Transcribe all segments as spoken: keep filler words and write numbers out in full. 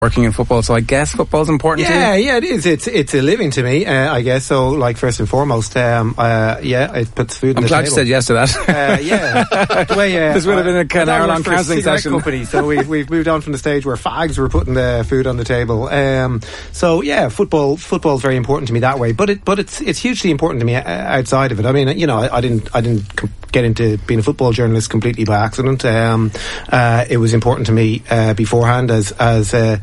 working in football, so I guess football's important yeah, to you? Yeah, yeah, it is. It's it's a living to me, uh, I guess. So, like, first and foremost, um, uh, yeah, it puts food I'm on the glad table. you said yes to that. Uh, yeah. the way, uh, this would have been a kind of hour-long counselling session. Company, so we've, we've moved on from the stage where fags were putting the food on the table. Um, so, yeah, football football is very important to me that way. But it but it's it's hugely important to me outside of it. I mean, you know, I, I didn't I didn't get into being a football journalist completely by accident. Um, uh, it was important to me uh, beforehand as as uh,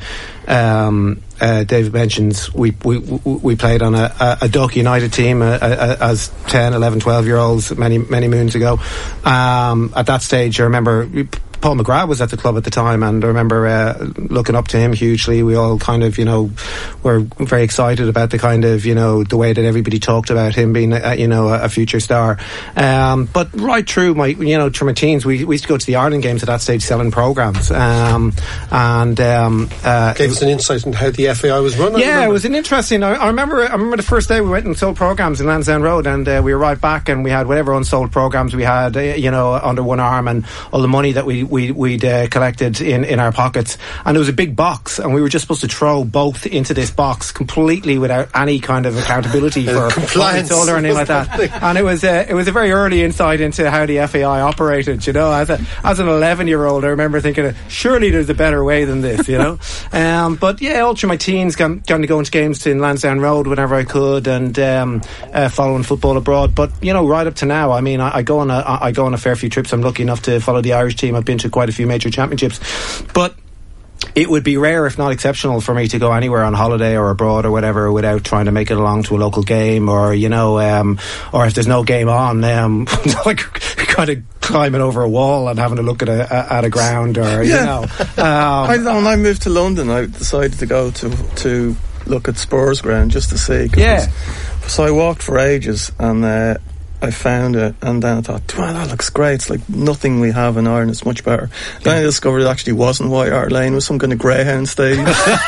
um, uh, David mentions. We we we played on a, a, a Duck United team uh, uh, as ten, eleven, twelve year olds many many moons ago. Um, at that stage, I remember Paul McGrath was at the club at the time, and I remember uh, looking up to him hugely. We all kind of, you know, were very excited about the kind of, you know, the way that everybody talked about him being, a, you know, a future star. Um, but right through my, you know, through my teens, we, we used to go to the Ireland games at that stage selling programmes. Um, and um, uh, gave us an insight into how the F A I was run. Yeah, it was an interesting. I, I remember. I remember the first day we went and sold programmes in Lansdowne Road, and uh, we arrived back and we had whatever unsold programmes we had, uh, you know, under one arm, and all the money that we we we'd uh, collected in, in our pockets, and there was a big box, and we were just supposed to throw both into this box completely without any kind of accountability for compliance or anything like that. And it was uh, it was a very early insight into how the F A I operated. You know, as a as an eleven year old, I remember thinking, surely there's a better way than this. You know, um, but yeah, all through my teens, kind of going to games in Lansdowne Road whenever I could, and um, uh, following football abroad. But you know, right up to now, I mean, I, I go on a I go on a fair few trips. I'm lucky enough to follow the Irish team. I've been to quite a few major championships, but it would be rare, if not exceptional, for me to go anywhere on holiday or abroad or whatever without trying to make it along to a local game, or you know, um, or if there's no game on, um, like kind of climbing over a wall and having a look at a at a ground, or you yeah. know. Um, I, when I moved to London, I decided to go to to look at Spurs ground just to see. Yeah. So I walked for ages, and uh, I found it, and then I thought, wow, that looks great. It's like nothing we have in Ireland. It's much better. Yeah. Then I discovered it actually wasn't White Hart Lane. It was some kind of greyhound stage.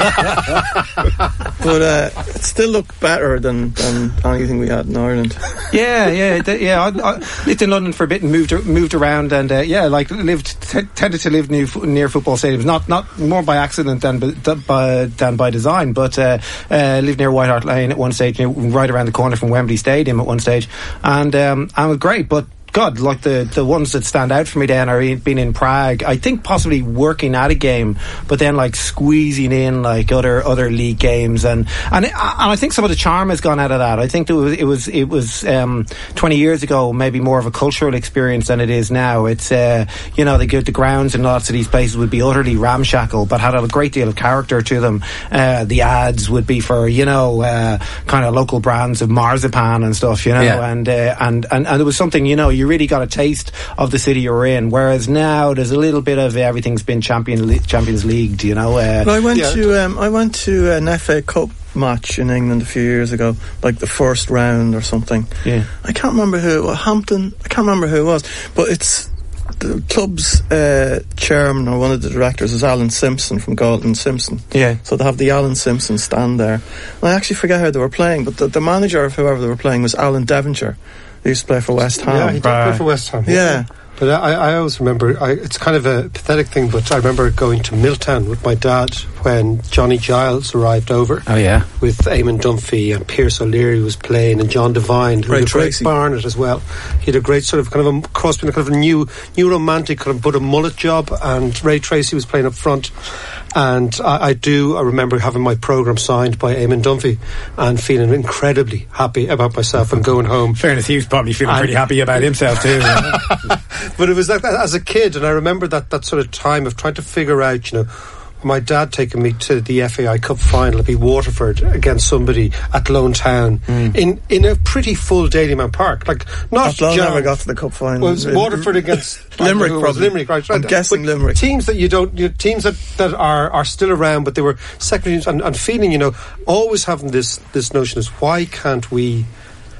But uh, it still looked better than, than anything we had in Ireland. Yeah, yeah, th- yeah. I, I lived in London for a bit and moved moved around, and uh, yeah, like lived t- tended to live near, near football stadiums. Not not more by accident than by than by design, but uh, uh, lived near White Hart Lane at one stage, you know, right around the corner from Wembley Stadium at one stage, and. Um, and it was great, but God, like the, the ones that stand out for me then are being in Prague. I think possibly working at a game, but then like squeezing in like other other league games, and and, it, and I think some of the charm has gone out of that. I think it was it was it was um, twenty years ago maybe more of a cultural experience than it is now. It's uh, you know the the grounds in lots of these places would be utterly ramshackle, but had a great deal of character to them. Uh, the ads would be for you know uh, kind of local brands of marzipan and stuff, you know, yeah. and, uh, and and and there was something, you know. You really got a taste of the city you're in, whereas now there's a little bit of everything's been champion Champions League, you know. Uh, well, I went yeah. to um, I went to an F A Cup match in England a few years ago, like the first round or something. Yeah, I can't remember who. Well, Hampton. I can't remember who it was, but it's the club's uh, chairman or one of the directors is Alan Simpson from Galton Simpson. Yeah. So they have the Alan Simpson stand there. And I actually forget how they were playing, but the, the manager of whoever they were playing was Alan Devonshire. He used to play for West Ham. Yeah, he did play for West Ham. Yeah. yeah. But I, I always remember, I, it's kind of a pathetic thing, but I remember going to Milltown with my dad when Johnny Giles arrived over. Oh, yeah. With Eamon Dunphy and Pierce O'Leary was playing, and John Devine, who Ray was a great Tracy. Barnett as well. He had a great sort of kind of a cross between a kind of a new, new romantic kind of but a mullet job, and Ray Tracy was playing up front. And I, I do, I remember having my programme signed by Eamon Dunphy and feeling incredibly happy about myself and going home. Fairness, he was probably feeling and pretty happy about himself too. But it was like that as a kid, and I remember that, that sort of time of trying to figure out, you know, my dad taking me to the F A I Cup final, it'd be Waterford against somebody at Lone Town mm. in, in a pretty full Dalymount Park. Like, not Lone John, never got to the Cup final. Well, it was Waterford against Limerick, was probably. Limerick, right? I'm right. guessing but Limerick. Teams that you don't, you know, teams that, that are, are still around, but they were second teams, and, and feeling, you know, always having this, this notion is why can't we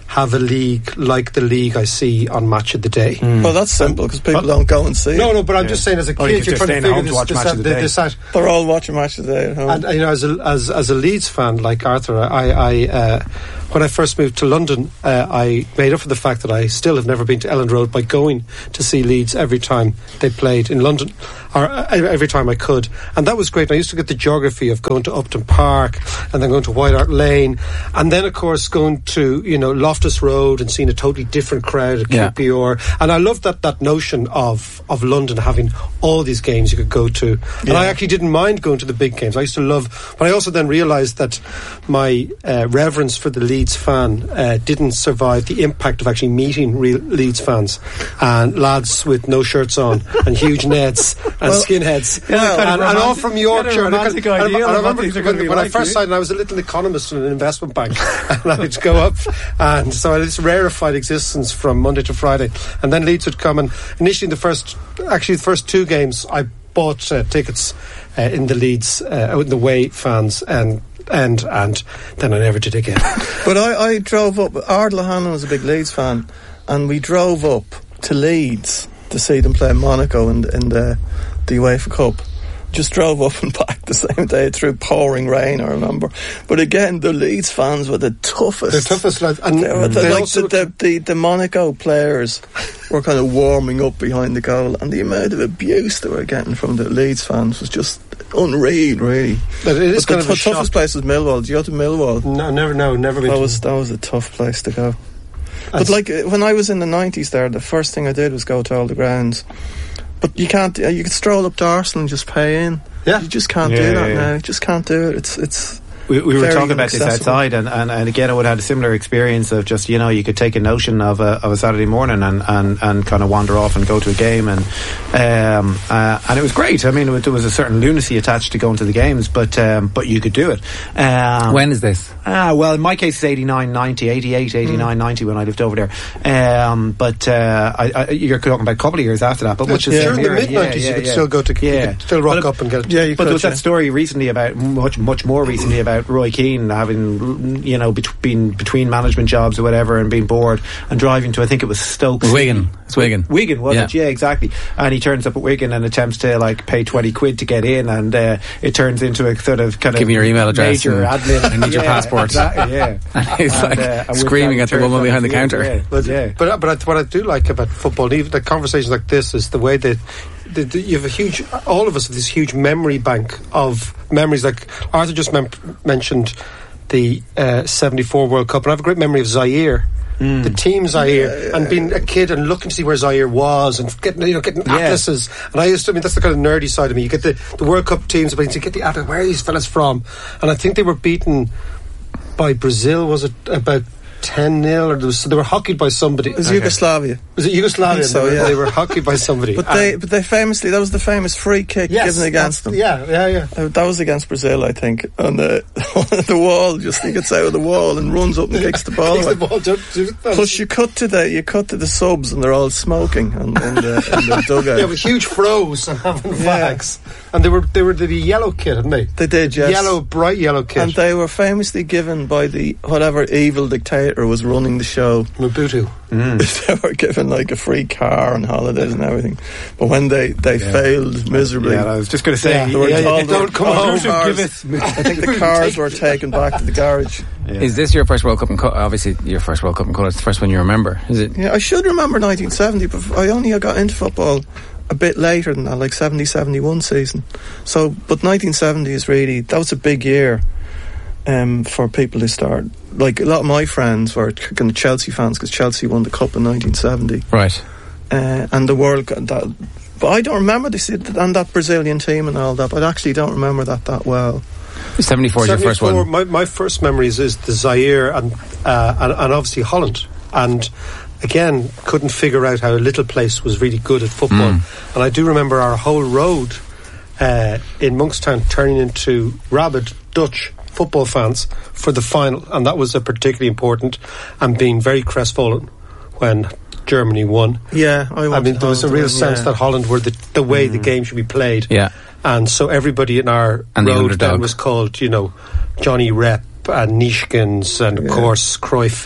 have a league like the league I see on Match of the Day. Mm. Well, that's simple because people well, don't go and see no, it. No, but I'm yeah. just saying as a kid, oh, you you're trying to figure this, this, out, this out. They're all watching Match of the Day at home. And, you know, as a, as, as a Leeds fan like Arthur, I... I uh, when I first moved to London, uh, I made up for the fact that I still have never been to Elland Road by going to see Leeds every time they played in London, or uh, every time I could. And that was great. I used to get the geography of going to Upton Park and then going to White Hart Lane, and then, of course, going to, you know, Loftus Road and seeing a totally different crowd at yeah. Q P R. And I loved that, that notion of, of London having all these games you could go to. And yeah. I actually didn't mind going to the big games. I used to love... But I also then realised that my uh, reverence for the Leeds fan uh, didn't survive the impact of actually meeting real Leeds fans and lads with no shirts on and huge nets and well, skinheads yeah, and, and all from Yorkshire. And, and, I remember when, when like I first started, I was a little economist in an investment bank, and I would go up, and so I had this rarefied existence from Monday to Friday, and then Leeds would come, and initially the first, actually the first two games, I bought uh, tickets uh, in the Leeds, uh, in the way fans, and And and then I never did again. But I, I drove up. Ardla Hanlon was a big Leeds fan, and we drove up to Leeds to see them play Monaco in, in the the UEFA Cup. Just drove up and back the same day through pouring rain, I remember. But again, the Leeds fans were the toughest. The toughest lads. And they were the, they like the, the, the, the Monaco players were kind of warming up behind the goal, and the amount of abuse they were getting from the Leeds fans was just unreal, really. But it is but kind the of t- a toughest shock. place was Millwall. Did you go to Millwall? No, never, no, never been that to was That was a tough place to go. But like, when I was in the nineties there, the first thing I did was go to all the grounds. But you can't, you could stroll up to Arsenal and just pay in. Yeah. You just can't yeah, do that yeah, now. yeah. You just can't do it. It's, it's, We, we were very talking about this outside, and, and, and again, I would have had a similar experience of just, you know, you could take a notion of a, of a Saturday morning and, and, and kind of wander off and go to a game, and um, uh, and it was great. I mean, it was, there was a certain lunacy attached to going to the games, but um, but you could do it. Um, when is this? Ah, well, in my case, it's eighty-nine, ninety, eighty-eight, eighty-nine, mm. ninety when I lived over there. Um, but uh, I, I, you're talking about a couple of years after that. But much yeah, during the mid nineties, yeah, yeah, you could yeah. still go to, yeah. you could still rock well, up and get it. Yeah, you but could, there was yeah. that story recently about much, much more recently about Roy Keane having, you know, bet- been between management jobs or whatever and being bored and driving to, I think it was Stoke Wigan. It's Wigan. Wigan, wasn't yeah. it? Yeah, exactly. And he turns up at Wigan and attempts to like pay twenty quid to get in, and uh, it turns into a sort of kind Give of me your email address major and admin. I need your yeah, passport. Exactly, yeah. And he's and, like uh, screaming at the woman behind the counter. Yeah, but, yeah. but, but, I, what I do like about football, even the conversations like this, is the way that the, the, you have a huge, all of us have this huge memory bank of memories. Like Arthur just mem- mentioned the uh, seventy-four World Cup, and I have a great memory of Zaire. Mm. The team Zaire, yeah. and being a kid and looking to see where Zaire was, and getting, you know, getting yeah. atlases. And I used to, I mean, that's the kind of nerdy side of me. You get the, the World Cup teams, but you get the atlas. Where are these fellas from? And I think they were beaten by Brazil. Was it about ten nil, or there was, so they were hockeyed by somebody? It was okay. Yugoslavia. Was it Yugoslavia? So, they, were, yeah. they were hockeyed by somebody. But they, but they famously, that was the famous free kick yes, given against them. Yeah, yeah, yeah. Uh, that was against Brazil, I think. On the the wall, just he gets out of the wall and runs up and kicks the ball. kicks the ball don't, don't, Plus, you cut to the you cut to the subs and they're all smoking in, in, the, in the dugout. Yeah, with huge froze and having yeah. fags. And they were they were the yellow kit, hadn't they? They did, yes. Yellow, bright yellow kit. And they were famously given by the whatever evil dictator was running the show. Mobutu. Mm. They were given like a free car and holidays and everything. But when they, they yeah. failed miserably. Yeah, I was just going to say, yeah, they were yeah, told yeah, don't come home. Cars, I think the cars were taken back to the garage. Yeah. Is this your first World Cup in colour? Obviously, your first World Cup in colour. It's the first one you remember, is it? Yeah, I should remember nineteen seventy, but I only got into football a bit later than that, like seventy seventy-one season. So, but nineteen seventy is really, that was a big year um, for people to start. Like, a lot of my friends were kind of Chelsea fans because Chelsea won the Cup in nineteen seventy. Right. Uh, and the World Cup, that, but I don't remember this, and that Brazilian team and all that, but I actually don't remember that that well. seventy-four is your first one. My, my first memories is the Zaire and, uh, and, and obviously Holland. And again, couldn't figure out how a little place was really good at football. Mm. And I do remember our whole road uh, in Monkstown turning into rabid Dutch football fans for the final, and that was a particularly important, and being very crestfallen when Germany won. Yeah, I, I mean, there was a real win, sense yeah. that Holland were the, the way mm. the game should be played. Yeah. And so everybody in our and road the then was called, you know, Johnny Rep and Neeskens and of yeah. course Cruyff.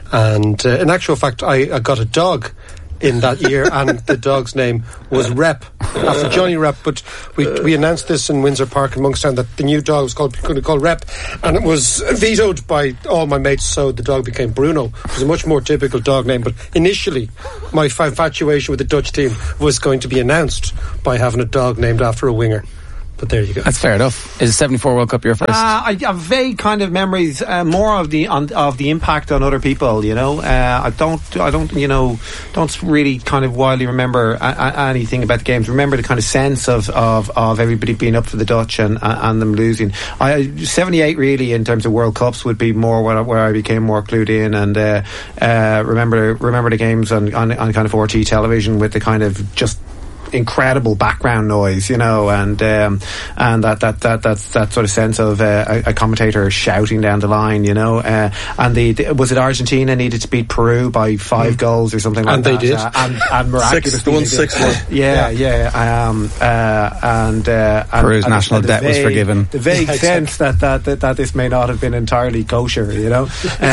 And uh, in actual fact, I, I got a dog in that year, and the dog's name was Rep, after Johnny Rep. But we we announced this in Windsor Park in Monkstown that the new dog was called going to call Rep, and it was vetoed by all my mates. So the dog became Bruno. It was a much more typical dog name. But initially, my infatuation with the Dutch team was going to be announced by having a dog named after a winger. But there you go. That's fair enough. Is the seventy-four World Cup your first? Uh, I have vague kind of memories, uh, more of the on, of the impact on other people. You know, uh, I don't, I don't, you know, don't really kind of wildly remember a, a, anything about the games. Remember the kind of sense of, of, of everybody being up for the Dutch and and them losing. I seventy-eight really in terms of World Cups would be more where, where I became more clued in, and uh, uh, remember remember the games on, on on kind of R T television with the kind of just incredible background noise, you know, and um, and that that that that's that sort of sense of uh, a, a commentator shouting down the line, you know, uh, and the, the was it Argentina needed to beat Peru by five mm. goals or something like and that, they did, uh, and, and miraculously one six one, yeah, yeah, yeah um, uh, and uh, Peru's and, national and debt vague, was forgiven. The vague yeah, sense that, that that that this may not have been entirely kosher, you know,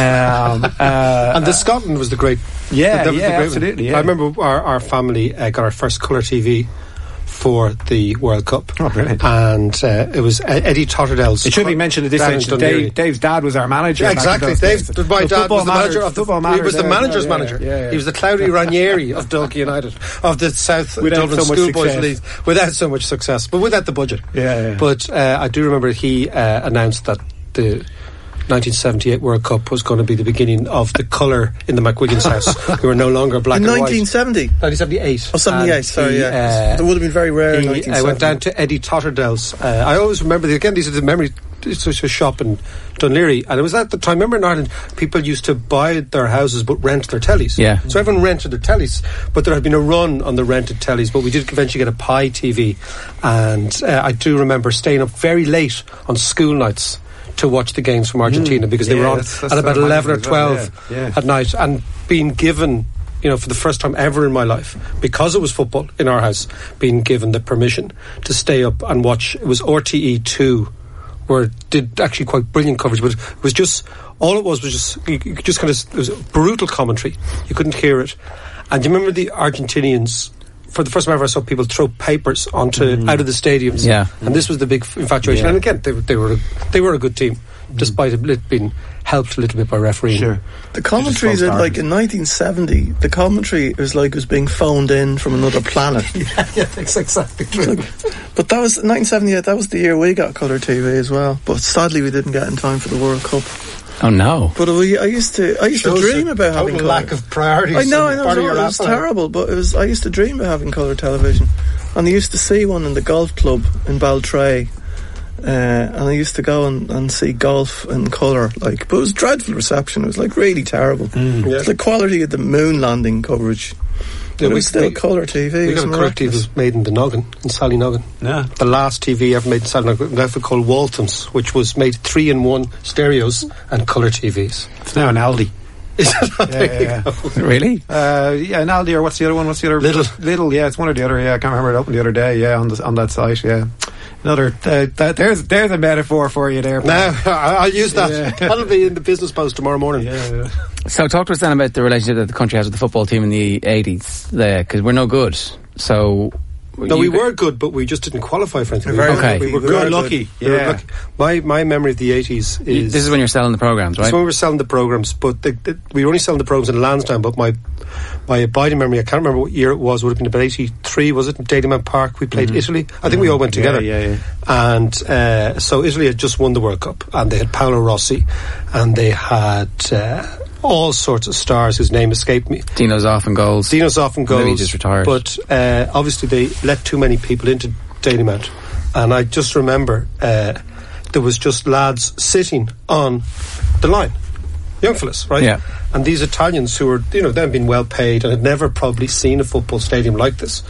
um, uh, and the Scotland was the great. Yeah, that was yeah, the great absolutely. Yeah. I remember our, our family uh, got our first colour T V for the World Cup. Oh, brilliant. And uh, it was Eddie Totterdale's. It should be mentioned at this stage that Dave, Dave's dad was our manager. Yeah, exactly. Dave, my dad was the manager of the, football. He was the manager's yeah, manager. Yeah, yeah, yeah. He was the Cloudy Ranieri of Dalkey United, of the South without Dublin so Schoolboys League, without so much success, but without the budget. Yeah, yeah. But uh, I do remember he uh, announced that the nineteen seventy-eight World Cup was going to be the beginning of the colour in the McGuigan's house. We were no longer black in and white. nineteen seventy? nineteen seventy-eight. Oh, seventy-eight, and sorry, he, yeah. Uh, that would have been very rare in nineteen seventy. I went down to Eddie Totterdale's. Uh, I always remember, the, again, these are the memory, it's a shop in Dunleary, and it was at the time, remember in Ireland, people used to buy their houses but rent their tellies. Yeah. So everyone rented their tellies, but there had been a run on the rented tellies, but we did eventually get a Pi T V, and uh, I do remember staying up very late on school nights to watch the games from Argentina, mm, because they yeah, were on that's, that's at about eleven or twelve well, yeah, yeah. at night, and being given, you know, for the first time ever in my life, because it was football in our house, being given the permission to stay up and watch. It was R T E two, where it did actually quite brilliant coverage, but it was just, all it was was just, you, you just kind of, it was brutal commentary. You couldn't hear it. And do you remember the Argentinians? For the first time ever, I saw people throw papers onto mm. out of the stadiums. Yeah, and this was the big infatuation. Yeah. And again, they, they were a, they were a good team, mm. despite it being helped a little bit by refereeing. Sure. The commentary is like in nineteen seventy. The commentary was like it was being phoned in from another planet. yeah, yeah, that's exactly true. But that was nineteen seventy-eight. That was the year we got colour T V as well. But sadly, we didn't get in time for the World Cup. Oh no! But we, I used to, I used Shows to dream about having colour. Lack of priorities. I know, I know, it was terrible. But it was. I used to dream about having colour television, and I used to see one in the golf club in Baltray, uh, and I used to go and, and see golf in colour. Like, but it was dreadful reception. It was like really terrible. Mm, yeah. It's the quality of the moon landing coverage. But yeah, it was still we, colour T V. We got a correct T V was made in the Noggin, in Sallynoggin. Yeah. The last T V ever made in Sallynoggin, an outfit called Waltham's, which was made three in one stereos and colour T Vs. It's now an Aldi. Is it? Yeah, yeah, yeah. Really? Uh, yeah, an Aldi, or what's the other one? What's the other? Little. Little, yeah, it's one or the other. Yeah, I can't remember. It opened the other day. Yeah, on the, on that site. Yeah. Another. Uh, that, there's there's a metaphor for you there. Now I'll use that. Yeah. That'll be in the Business Post tomorrow morning. Yeah. yeah. So talk to us then about the relationship that the country has with the football team in the eighties, there, because we're no good. So. No, we were good, but we just didn't qualify for anything. We okay. We were we good. Were lucky. We yeah. were lucky. My my memory of the eighties is... This is when you're selling the programmes, right? This is when we were selling the programmes, but the, the, we were only selling the programmes in Lansdowne, but my my abiding memory, I can't remember what year it was, would have been about eighty-three, was it, in Dalymount Park? We played mm-hmm. Italy. I think mm-hmm. we all went together. Yeah, yeah, yeah. And uh, so Italy had just won the World Cup, and they had Paolo Rossi, and they had... Uh, all sorts of stars whose name escaped me. Dino Zoff in goals. Dino Zoff in goals. Maybe just retired. But uh, obviously they let too many people into Dalymount. And I just remember uh, there was just lads sitting on the line. Young fellas, right? Yeah. And these Italians who were, you know, they'd been well paid and had never probably seen a football stadium like this.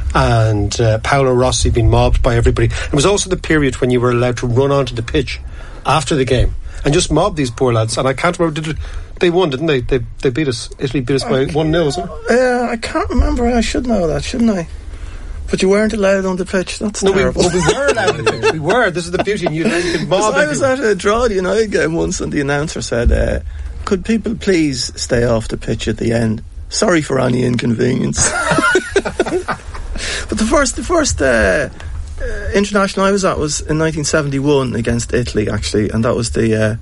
And uh, Paolo Rossi being mobbed by everybody. It was also the period when you were allowed to run onto the pitch after the game and just mob these poor lads. And I can't remember, did it, they won, didn't they? They they beat us. Italy beat us by one nil, wasn't it? Yeah, I can't remember. I should know that, shouldn't I? But you weren't allowed on the pitch. That's no, terrible. We, well, we were allowed on the pitch. We were. This is the beauty. You, you can mob. I was at a Drogheda United game once, and the announcer said, uh, could people please stay off the pitch at the end? Sorry for any inconvenience. But the first, the first uh, uh, international I was at was in nineteen seventy-one against Italy, actually, and that was the uh,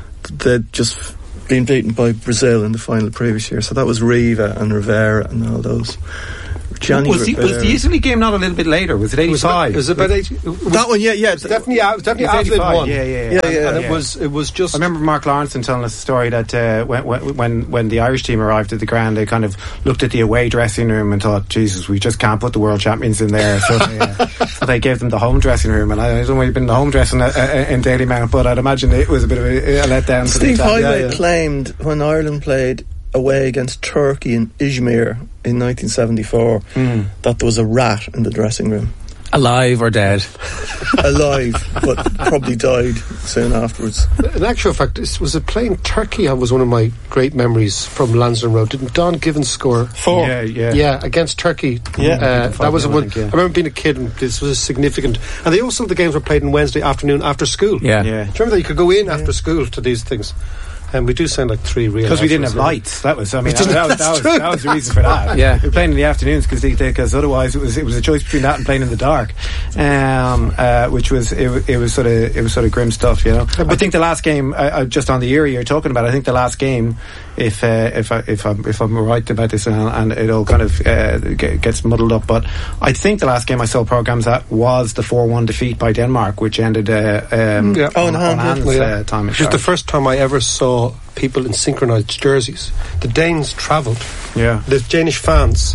the just being beaten by Brazil in the final the previous year. So that was Riva and Rivera and all those. Gianni was, the, was the Italy game not a little bit later? Was it eighty-five? It was about eighty. That one, yeah, yeah. It was definitely out. It was definitely It was Athlete one. Yeah, yeah, yeah. Yeah, yeah, and yeah. it was it was just. I remember Mark Lawrenson telling us a story that uh, when, when when the Irish team arrived at the ground, they kind of looked at the away dressing room and thought, Jesus, we just can't put the world champions in there. So they, uh, so they gave them the home dressing room. And I, I don't know if you've been in the home dressing uh, uh, in Dalymount, but I'd imagine it was a bit of a, a letdown. Steve to the Highway yeah, yeah. claimed when Ireland played away against Turkey in Izmir in nineteen seventy-four Mm. that there was a rat in the dressing room. Alive or dead? Alive, but probably died soon afterwards. In actual fact, this was it playing Turkey. That was one of my great memories from Lansdowne Road. Didn't Don Givens score? Four. Yeah, yeah. Yeah, against Turkey. Yeah. uh, that was five nil, I one. think, yeah. I remember being a kid, and this was significant. And they also the games were played on Wednesday afternoon after school. Yeah. Yeah. Do you remember that you could go in after school to these things? And we do sound like three real. Because we didn't have assholes, really. lights. That was, I mean, that, didn't- that was, that, that's was, true. that was the reason for that. Yeah. We were playing in the afternoons because otherwise it was it was a choice between that and playing in the dark, um, uh, which was it, wa- it was sort of it was sort of grim stuff, you know. I think the last game, uh, uh, just on the era you're talking about, I think the last game, if uh, if I, if I'm if I'm right about this, and, and it all kind of uh, get, gets muddled up, but I think the last game I saw programs at was the four one defeat by Denmark, which ended uh, um, Yeah. on, on on hand, Hans, Yeah. uh, time. at Which was the Sharp. first time I ever saw people in synchronised jerseys. The Danes travelled. Yeah. The Danish fans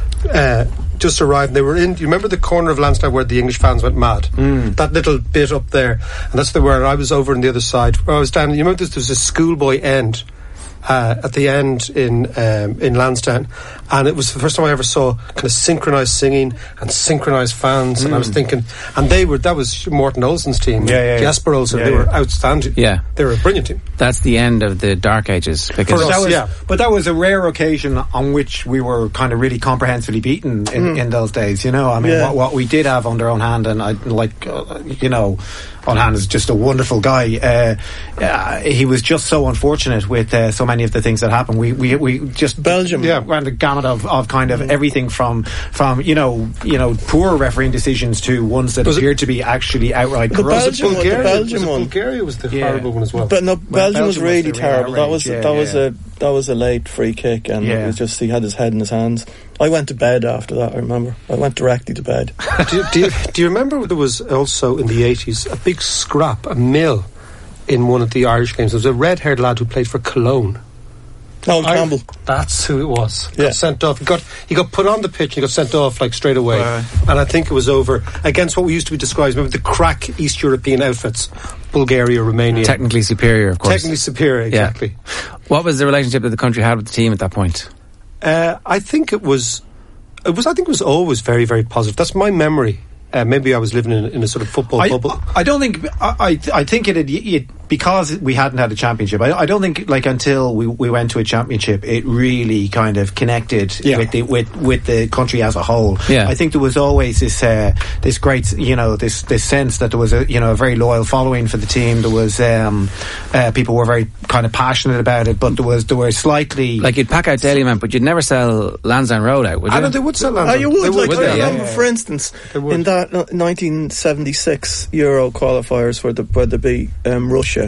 uh, just arrived. They were in. Do you remember the corner of Lansdowne where the English fans went mad? Mm. That little bit up there, and that's the where I was over on the other side. Where I was down. You remember there was a schoolboy end. Uh, at the end in um, in Lansdowne, and it was the first time I ever saw kind of synchronised singing and synchronised fans, and I was thinking, and they were that was Morten Olsen's team, Yeah, yeah, yeah. Jasper Olsen, Yeah, they were yeah. outstanding. Yeah. They were a brilliant team. That's the end of the dark ages. Because For us, that was, yeah. But that was a rare occasion on which we were kind of really comprehensively beaten in, in those days. You know, I mean, Yeah. what, what we did have under own hand, and I like, uh, you know, on hand is just a wonderful guy. Uh, uh, he was just so unfortunate with uh, so many of the things that happened. We we, we just Belgium. yeah, ran the gamut of, of kind of everything from from you know you know poor refereeing decisions to ones that Was it- appeared to be actually outright The corrupt. Belgium one- the Bulgaria, Belgium was it one. Bulgaria was the Yeah. horrible one as well. But no, Belgium, was Belgium was really the real terrible. That was outrage, that yeah, was yeah. a that was a late free kick, and Yeah. it was just he had his head in his hands. I went to bed after that. I remember I went directly to bed. do, you, do, you, do you remember there was also in the eighties a big scrap, a mill in one of the Irish games? There was a red-haired lad who played for Cologne. Noel I- Campbell. That's who it was. Yeah. Got sent off. He got he got put on the pitch. And he got sent off like straight away. Right. And I think it was over against what we used to be described. Remember the crack East European outfits, Bulgaria, Romania. technically superior, of course. Technically superior, Yeah. exactly. What was the relationship that the country had with the team at that point? Uh, I think it was. It was. I think it was always very, very positive. That's my memory. Uh, maybe I was living in, in a sort of football I, bubble. I don't think I, I I think it had it, because we hadn't had a championship. I, I don't think like until we, we went to a championship, it really kind of connected Yeah. with the with, with the country as a whole. Yeah. I think there was always this uh, this great you know this this sense that there was a you know a very loyal following for the team. There was um, uh, people were very kind of passionate about it, but there was there were slightly Like you'd pack out Dalymount, but you'd never sell Lansdowne Road out, would you? I know they would sell Oh, Lansdowne. you would. They Like, would I they? Yeah, remember, yeah. for instance, They would. in that uh, nineteen seventy-six Euro qualifiers where the where they beat um, Russia,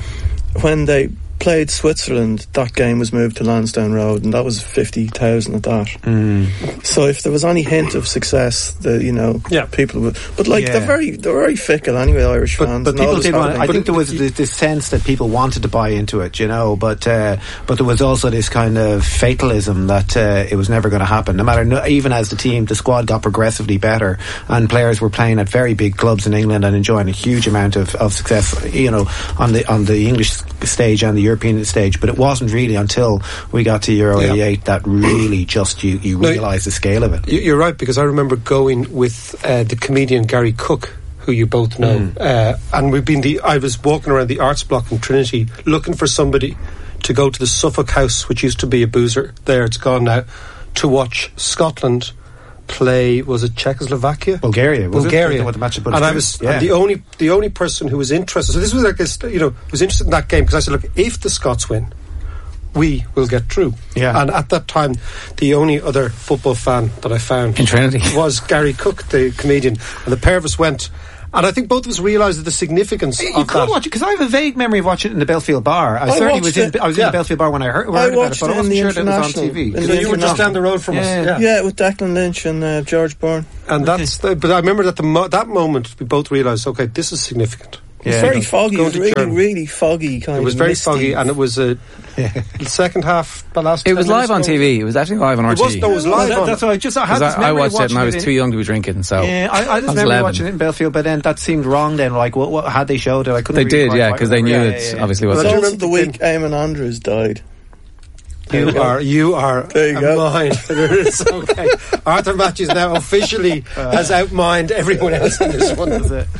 when they played Switzerland, that game was moved to Lansdowne Road, and that was fifty thousand at that. Mm. So if there was any hint of success, the you know Yeah. people would. But like Yeah. they're very they're very fickle anyway, Irish But, fans. but and people always did have want. been. I But think there it- was this, this sense that people wanted to buy into it, you know. But uh, but there was also this kind of fatalism that uh, it was never going to happen. No matter, no, even as the team, the squad got progressively better, and players were playing at very big clubs in England and enjoying a huge amount of, of success, you know, on the on the English stage and the European stage. But it wasn't really until we got to Euro Yeah. eighty-eight that really just you you No, realise the scale of it. You- You're right, because I remember going with uh, the comedian Gary Cook, who you both know, Mm. uh, and we've been the. I was walking around the arts block in Trinity looking for somebody to go to the Suffolk House, which used to be a boozer. There, it's gone now. To watch Scotland play, was it Czechoslovakia? Bulgaria, was Bulgaria. it? What the match of and I was yeah. and the only the only person who was interested. So this was like this, you know, was interested in that game because I said, look, if the Scots win, we will get through. Yeah. And at that time, the only other football fan that I found in Trinity was Gary Cook, the comedian, and the pair of us went. And I think both of us realised the significance You of could that. watch it because I have a vague memory of watching it in the Belfield bar. I, I certainly watched was in. it- I was yeah. in the Belfield bar when I heard, I heard about it, watched but I it in wasn't the sure that it was on T International. V. In Because the you were just down the road from Yeah. us. Yeah. Yeah, with Declan Lynch and uh, George Byrne. And that's the, but I remember that the mo- that moment we both realised, okay, this is significant. It was Yeah. very foggy. It Going was to really, Germany. really foggy kind of It was very misty. foggy, and it was a the second half. The last it was ten live on minutes T V. It was actually live on R It T V. was. No, it was Well, live that, on. that's why I just I had 'Cause this I, I memory of watched it and watching I was in- too young to be drinking. So Yeah, I, I just was remember eleven. watching it in Belfield, but then that seemed wrong. Then, like, what, what had they showed it? I couldn't. They really did, quite- yeah, quite because they knew remember. it Yeah, yeah, yeah. obviously Well, It I wasn't. was do also the remember week Eamon Andrews died. You are, you are There you a go. mind. It's okay. Arthur Matthews now officially has outmined everyone else in this one. That's it.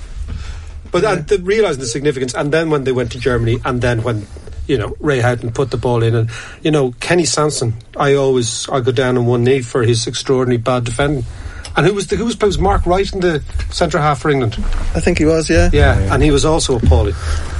But uh, the, realising the significance, and then when they went to Germany, and then when, you know, Ray Houghton put the ball in, and, you know, Kenny Sanson, I always, I go down on one knee for his extraordinary bad defending. And who was the, who was, was Mark Wright in the centre half for England? I think he was, yeah. Yeah, and he was also appalling.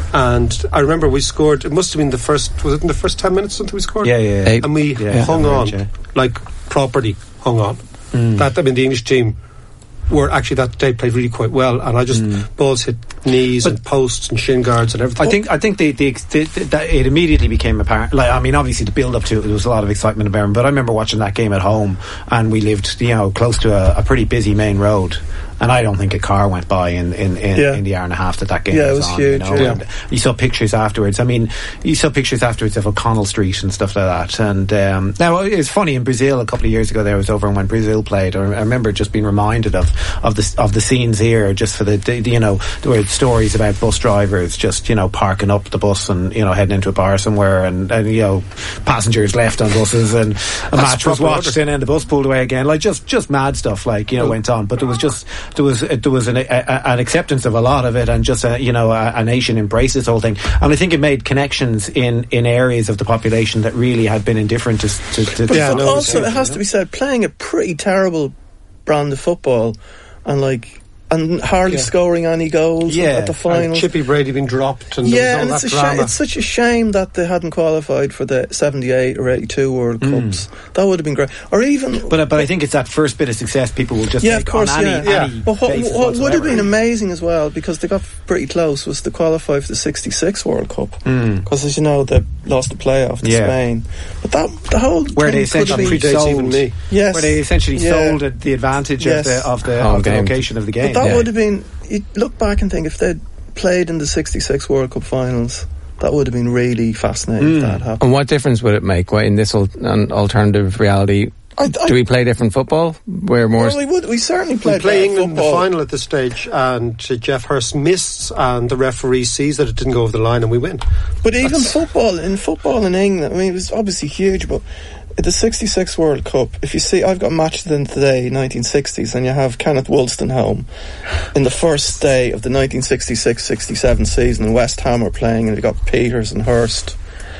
And I remember we scored, it must have been the first, was it in the first ten minutes something we scored? Yeah, yeah, yeah. Eight. And we Yeah, hung on, yeah. like properly hung on. That, I mean, the English team were actually that day played really quite well, and I just balls hit knees and posts and shin guards and everything. I think I think the, the, the, the that it immediately became apparent. Like, I mean, obviously the build up to it, there was a lot of excitement about it. But I remember watching that game at home, and we lived, you know, close to a, a pretty busy main road. And I don't think a car went by in, in, in, Yeah. in the hour and a half that that game Yeah, it was, was on. huge, You know? yeah. And you saw pictures afterwards. I mean, you saw pictures afterwards of O'Connell Street and stuff like that. And um, now it's funny, in Brazil a couple of years ago, there I was over, and when Brazil played, I I remember just being reminded of of the of the scenes here, just for the, the you know, there were stories about bus drivers just, you know, parking up the bus and, you know, heading into a bar somewhere, and, and you know, passengers left on buses, and a match was proper watched order. and then the bus pulled away again, like just just mad stuff, like, you know, went on. But there was just there was there was an, a, an acceptance of a lot of it, and just a, you know, a, a nation embraced this whole thing, and I think it made connections in in areas of the population that really had been indifferent to, to, to But Yeah, f- no, also, it's- it has to be said, playing a pretty terrible brand of football, and like, and hardly Yeah. scoring any goals Yeah, at the and final. Chippy Brady being dropped, and Yeah, there and was it's all a that shame. drama. It's such a shame that they hadn't qualified for the seventy-eight or eighty-two World Cups. That would have been great. Or even, But but I think it's that first bit of success people will just yeah, take of course, on any, yeah. any But what, basis what would have whatsoever. been amazing as well, because they got pretty close, was to qualify for the sixty-six World Cup. Because, as you know, they lost the playoff to Yeah. Spain. But that the whole where thing they could have essentially been, predates sold, even me. Yes. where they essentially Yeah. sold it- the advantage Yes. of the of the, Home of the game. location of the game. But that Yeah. would have been, you look back and think, if they'd played in the sixty-six World Cup finals, that would have been really fascinating if that happened. And what difference would it make what, in this al- an alternative reality? I, I, Do we play different football? Where more? well, we would. We certainly We played play better England in the football. final at this stage, and uh, Jeff Hurst missed, and the referee sees that it didn't go over the line, and we win. But even football, in football in England, I mean, it was obviously huge, but at the sixty-six World Cup, if you see, I've got matches in today, nineteen sixties, and you have Kenneth Wolstenholme in the first day of the nineteen sixty-six sixty-seven season, and West Ham are playing, and you've got Peters and Hurst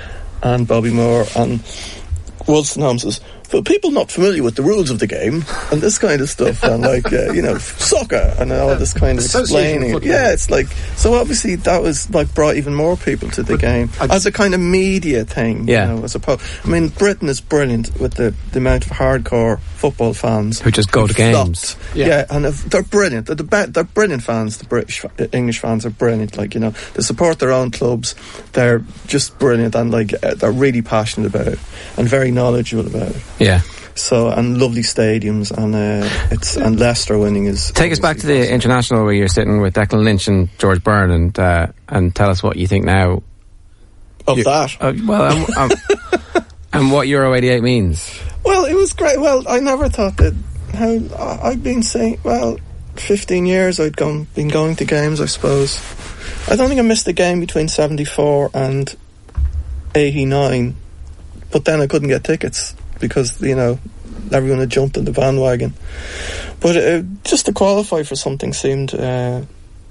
and Bobby Moore, and Wolstenholme says, for people not familiar with the rules of the game and this kind of stuff, and like uh, you know, soccer and all this kind of Association explaining it. football. Yeah, it's like, so obviously that was like brought even more people to the game I- as a kind of media thing. Yeah. You know, as opposed, I mean, Britain is brilliant with the, the amount of hardcore football fans Who just go to flocked. games. Yeah, Yeah. and if, they're brilliant. They're the be- they're brilliant fans. The British, fa- the English fans are brilliant. Like, you know, they support their own clubs. They're just brilliant, and like uh, they're really passionate about it and very knowledgeable about it. Yeah. So, and lovely stadiums, and uh, it's and Leicester winning is. Take us back to the international where you're sitting with Declan Lynch and George Byrne, and uh, and tell us what you think now. of you- that. Uh, well, um, um, and what Euro eighty-eight means. Well, it was great. Well, I never thought that how I- I've been saying. Well, fifteen years I'd gone been going to games. I suppose I don't think I missed a game between seventy-four and eighty-nine, but then I couldn't get tickets because, you know, everyone had jumped in the bandwagon. But uh, just to qualify for something seemed uh,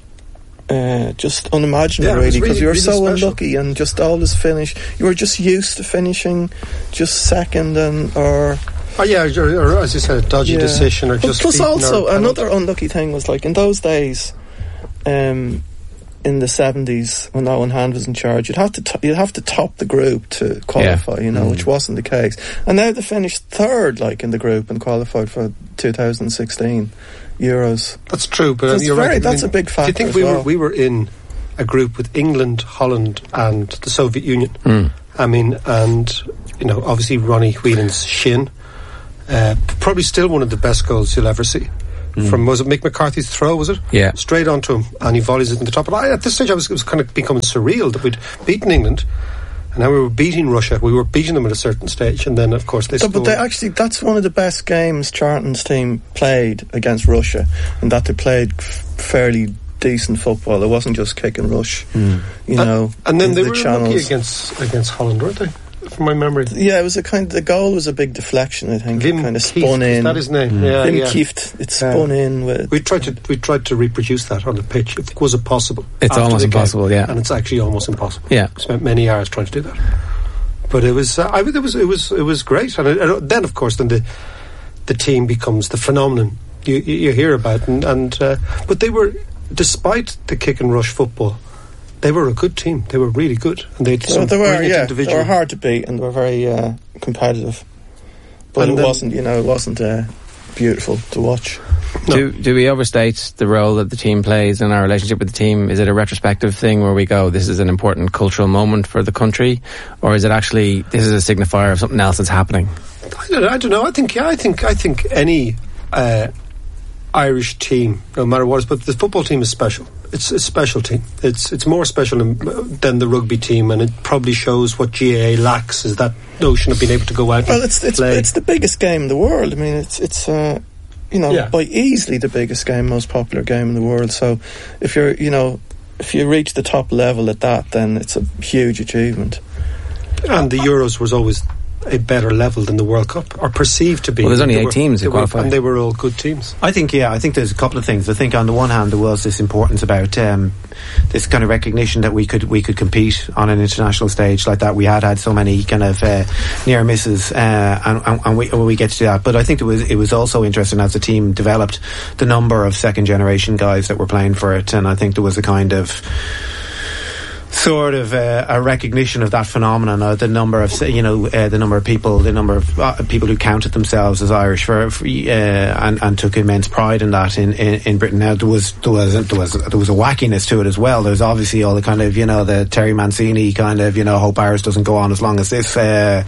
uh, just unimaginable, Yeah, it was really, because really, you were really so special. unlucky and just always finish. You were just used to finishing just second, and or Oh yeah, or, or as you said, a dodgy Yeah. decision, or But just plus beaten also or penalty. another unlucky thing was, like, in those days, um, in the seventies when Owen Hand was in charge, you'd have to to- you'd have to top the group to qualify, yeah. you know, mm. which wasn't the case. And now they finished third, like, in the group and qualified for two thousand sixteen Euros. That's true, but that's you're very, right. That's I mean, a big factor. Do you think as we well. were we were in a group with England, Holland, and the Soviet Union? Mm. I mean, and you know, obviously Ronnie Whelan's shin, uh, probably still one of the best goals you'll ever see. Mm. From, was it Mick McCarthy's throw, was it? Yeah. Straight onto him, and he volleys it in the top. But I, at this stage, I was, it was kind of becoming surreal that we'd beaten England, and now we were beating Russia. We were beating them at a certain stage, and then, of course, they so, scored. But they actually, that's one of the best games Charlton's team played against Russia, and that they played f- fairly decent football. It wasn't just kick and rush, mm. you and, know. And then they the were channels. lucky against, against Holland, weren't they? From my memory. Yeah, it was a kind of, the goal was a big deflection, I think. Wim it kind of Kieft, spun in. Is that his name? Mm. Yeah, Wim yeah. Kieft. It spun yeah. in with... We tried to we tried to reproduce that on the pitch. If, was it possible? It's almost impossible, game, yeah. And it's actually almost impossible. Yeah. We spent many hours trying to do that. But it was, uh, I, it was, it was, it was great. And, it, and then, of course, then the the team becomes the phenomenon you, you, you hear about. And, and uh, but they were, despite the kick and rush football, they were a good team. They were really good, and they so they were, yeah, they were hard to beat, and they were very uh, competitive. But and it wasn't, you know, it wasn't uh, beautiful to watch. No. Do do we overstate the role that the team plays in our relationship with the team? Is it a retrospective thing where we go, this is an important cultural moment for the country, or is it actually this is a signifier of something else that's happening? I don't know. I don't know. I think yeah. I think I think any uh, Irish team, no matter what, but the football team is special. It's a special team. It's it's more special than, than the rugby team, and it probably shows what G A A lacks is that notion of being able to go out. Well, and it's it's play. it's the biggest game in the world. I mean, it's it's uh, you know yeah. by easily the biggest game, most popular game in the world. So if you're you know if you reach the top level at that, then it's a huge achievement. And the Euros was always a better level than the World Cup, or perceived to be. Well, there's only they eight were, teams that qualify, qualify, and they were all good teams. I think, yeah, I think there's a couple of things. I think on the one hand, there was this importance about um, this kind of recognition that we could we could compete on an international stage like that. We had had so many kind of uh, near misses, uh, and, and, and we we get to do that. But I think it was it was also interesting as the team developed the number of second generation guys that were playing for it, and I think there was a kind of sort of uh, a recognition of that phenomenon, uh, the number of you know uh, the number of people, the number of uh, people who counted themselves as Irish for, for uh, and, and took immense pride in that in, in, in Britain. Now there was there was there was there was a wackiness to it as well. There's obviously all the kind of you know the Terry Mancini kind of you know hope Irish doesn't go on as long as this uh,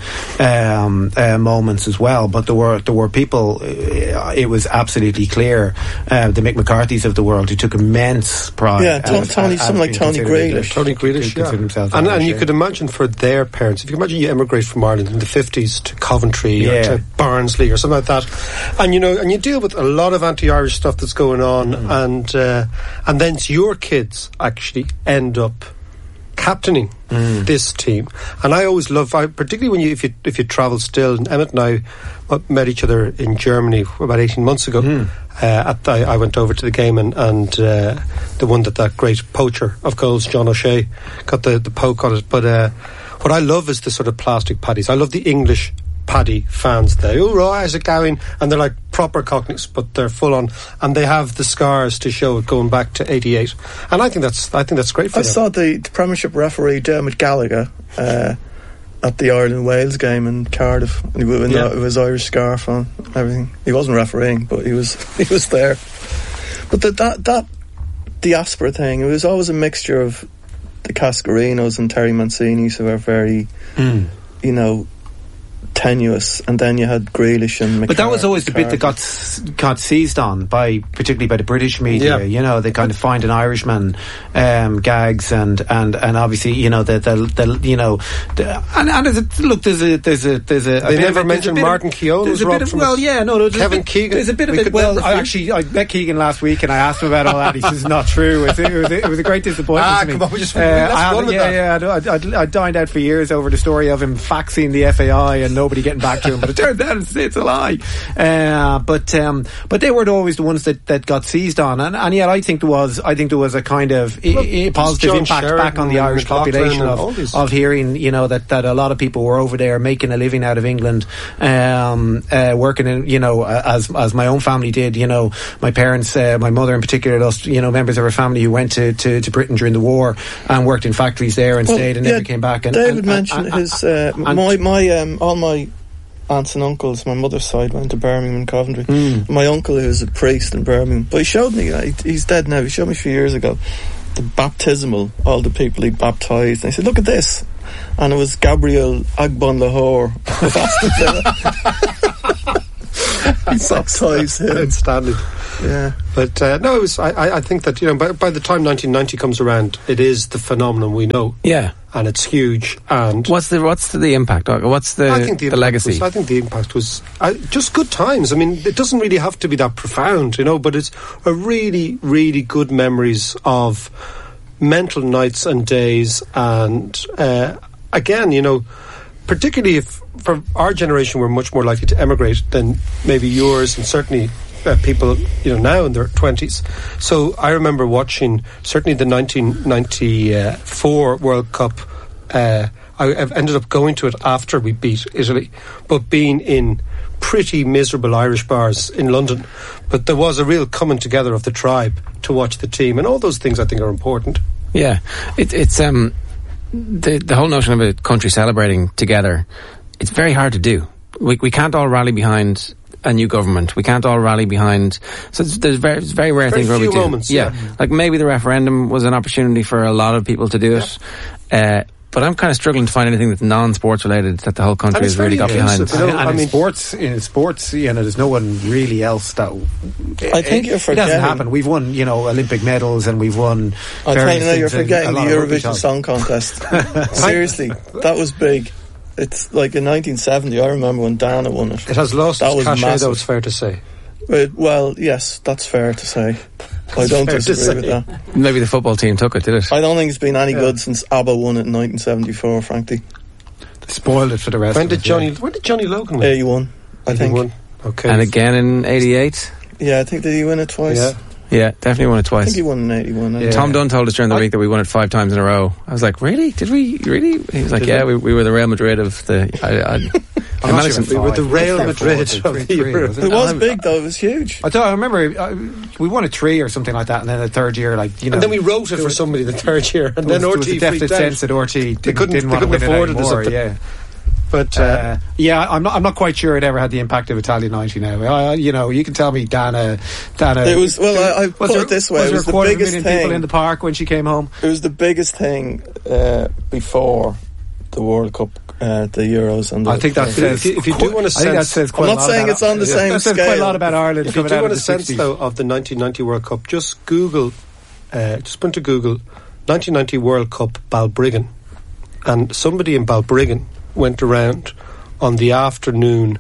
um, uh, moments as well. But there were there were people. Uh, it was absolutely clear uh, the Mick McCarthys of the world who took immense pride. Yeah, Tony, Tony someone like Tony Grealish. Tony Grealish. Yeah. And, and you could imagine for their parents, if you can imagine you emigrate from Ireland in the fifties to Coventry yeah. or to Barnsley or something like that, and you know, and you deal with a lot of anti-Irish stuff that's going on, mm. and uh, and then your kids actually end up captaining mm. this team. And I always love, I, particularly when you if you if you travel still. And Emmett and I met each other in Germany about eighteen months ago. Mm. Uh, at the, I went over to the game and, and uh, the one that that great poacher of goals, John O'Shea, got the, the poke on it. But uh, what I love is the sort of plastic paddies. I love the English paddy fans there. Oh, right, how's it going? And they're like proper Cockneys, but they're full on, and they have the scars to show it going back to eighty-eight. And I think that's I think that's great for I them. saw the, the Premiership referee Dermot Gallagher uh, at the Ireland-Wales game in Cardiff, and he with yeah. his Irish scarf on, everything. He wasn't refereeing, but he was he was there. But the, that that diaspora thing, it was always a mixture of the Cascarinos and Terry Mancinis, who are very, mm. you know, tenuous, and then you had Grealish and McCarthy. But that was always the bit that got got seized on by, particularly by the British media. Yeah. You know, they kind of find an Irishman, um, gags, and, and, and obviously, you know, the the, the you know, the, and and there's a, look, there's a there's a there's a. They a never of, mentioned Martin Keown. There's a bit of well, yeah, no, there's Kevin a bit, Keegan. There's a bit of we it. Well, I actually I met Keegan last week and I asked him about all that. He says it's not true. It was, it was, a, it was a great disappointment ah, to me. Come on, we just uh, let's I run with yeah, that. yeah, I, I, I dined out for years over the story of him faxing the F A I and nobody nobody getting back to him. But it turns out it's, it's a lie. Uh, but um, but they were always the ones that, that got seized on, and, and yet I think there was I think there was a kind of I- I- positive John impact Sheridan back on the Irish population of, of hearing, you know, that, that a lot of people were over there making a living out of England, um, uh, working in, you know, as as my own family did. You know, my parents, uh, my mother in particular, lost, you know, members of her family who went to, to, to Britain during the war and worked in factories there and well, stayed and yeah, never came back. And, David and, mentioned and, and, his uh, and, my my um, all my aunts and uncles, my mother's side, went to Birmingham and Coventry. Mm. My uncle, who was a priest in Birmingham, but he showed me, he's dead now, he showed me a few years ago, the baptismal, all the people he baptised, and he said, look at this, and it was Gabriel Agbon Lahore of Aston Villa. He baptised him. Outstanding. Yeah. But uh, no, it was, I, I think that, you know, by, by the time nineteen ninety comes around, it is the phenomenon we know. Yeah. And it's huge. And what's the what's the, the impact? What's the, I think the, the legacy? Was, I think the impact was uh, just good times. I mean, it doesn't really have to be that profound, you know, but it's a really, really good memories of mental nights and days. And uh, again, you know, particularly if for our generation we're much more likely to emigrate than maybe yours, and certainly uh, people, you know, now in their twenties. So I remember watching certainly the nineteen ninety-four World Cup. Uh, I, I've ended up going to it after we beat Italy, but being in pretty miserable Irish bars in London. But there was a real coming together of the tribe to watch the team, and all those things I think are important. Yeah, it, it's um the the whole notion of a country celebrating together. It's very hard to do. We we can't all rally behind a new government. We can't all rally behind. So it's, there's very, it's very rare very things where we do. Moments, yeah. yeah, like maybe the referendum was an opportunity for a lot of people to do it. Yeah. Uh, But I'm kind of struggling to find anything that's non-sports related that the whole country has really got behind. You know, and, and I mean, in sports, in sports, you know, there's no one really else that. I think it, you're forgetting. It doesn't happen. We've won, you know, Olympic medals, and we've won. I think you know, you're forgetting the Eurovision Song Contest. Seriously, that was big. It's like in nineteen seventy. I remember when Dana won it. It has lost that its cachet, though. It's fair to say. But, well, yes, that's fair to say. I don't disagree with that. Maybe the football team took it, did it? I don't think it's been any yeah. good since ABBA won it in nineteen seventy-four, frankly. They spoiled it for the rest when of did it, Johnny, yeah. When did Johnny Logan win? eighty-one, I think. eighty-one. Okay. And again in eighty-eight? Yeah, I think, did he win it twice? Yeah. Yeah, definitely won it twice. I think he won in eighty-one. Yeah. Tom Dunn told us during the I week that we won it five times in a row. I was like, really? Did we? Really? He was like, did yeah, we, we were the Real Madrid of the... I, I, I managed sure we were the Real Madrid of the Euro. It was big, though. It was huge. I, thought, I remember uh, we won a three or something like that, and then the third year, like, you know... And then we wrote it for somebody the third year, and then R T freaked out. There was a definite sense that R T didn't, they couldn't, didn't they want couldn't to win afford it it anymore, or something. yeah. But uh, uh, yeah, I'm not. I'm not quite sure it ever had the impact of Italia ninety. Now, uh, you know, you can tell me, Dana. Dana. It was well. I, I put there, it this way: was it was there a quarter the biggest of a million thing. People in the park when she came home. It was the biggest thing uh, before the World Cup, uh, the Euros, and the I think that says. If you, if you do want to sense, I think that says quite I'm not a lot saying about, it's on the yeah, same that scale. Says quite a lot about Ireland. If you do want a sense sixties. though of the nineteen ninety World Cup, just Google, uh, just put into Google, nineteen ninety World Cup Balbriggan, and somebody in Balbriggan went around on the afternoon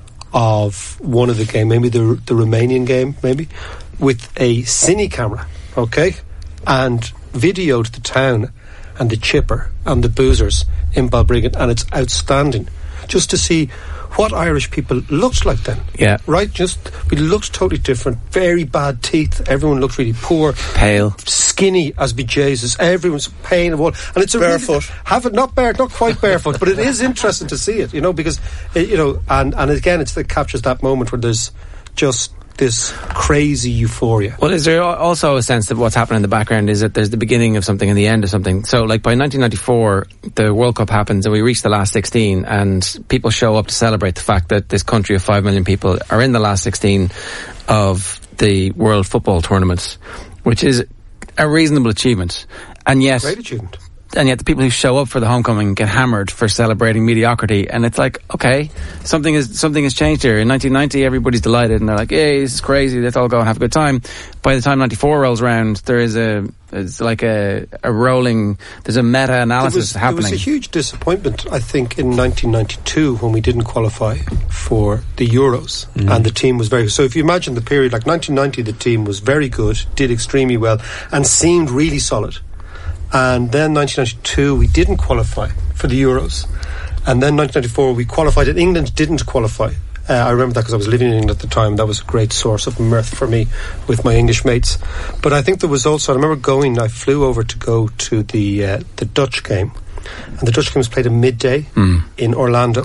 of one of the game, maybe the the Romanian game, maybe, with a cine camera, okay, and videoed the town and the chipper and the boozers in Balbriggan, and it's outstanding just to see what Irish people looked like then. Yeah. Right? Just, we looked totally different. Very bad teeth. Everyone looked really poor. Pale. Skinny as be Jesus. Everyone's pain and all. And it's a barefoot. Really, have it not bare, not quite barefoot, but it is interesting to see it, you know, because, it, you know, and, and again, it's, it captures that moment where there's just this crazy euphoria. Well, is there also a sense that what's happening in the background is that there's the beginning of something and the end of something? So, like, by nineteen ninety-four, the World Cup happens and we reach the last sixteen, and people show up to celebrate the fact that this country of five million people are in the last sixteen of the World Football Tournament, which is a reasonable achievement. And yet... Great achievement. And yet the people who show up for the homecoming get hammered for celebrating mediocrity, and it's like, okay, something is something has changed here. In nineteen ninety, everybody's delighted, and they're like, hey, this is crazy, let's all go and have a good time. By the time ninety-four rolls around, there is a, it's like a, a rolling, there's a meta-analysis it was, happening. There was a huge disappointment, I think, in nineteen ninety-two when we didn't qualify for the Euros, mm. and the team was very... So if you imagine the period, like nineteen ninety, the team was very good, did extremely well, and seemed really solid. And then nineteen ninety-two, we didn't qualify for the Euros. And then nineteen ninety-four we qualified, and England didn't qualify. Uh, I remember that because I was living in England at the time. That was a great source of mirth for me with my English mates. But I think there was also, I remember going, I flew over to go to the uh, the Dutch game. And the Dutch game was played at midday mm. in Orlando.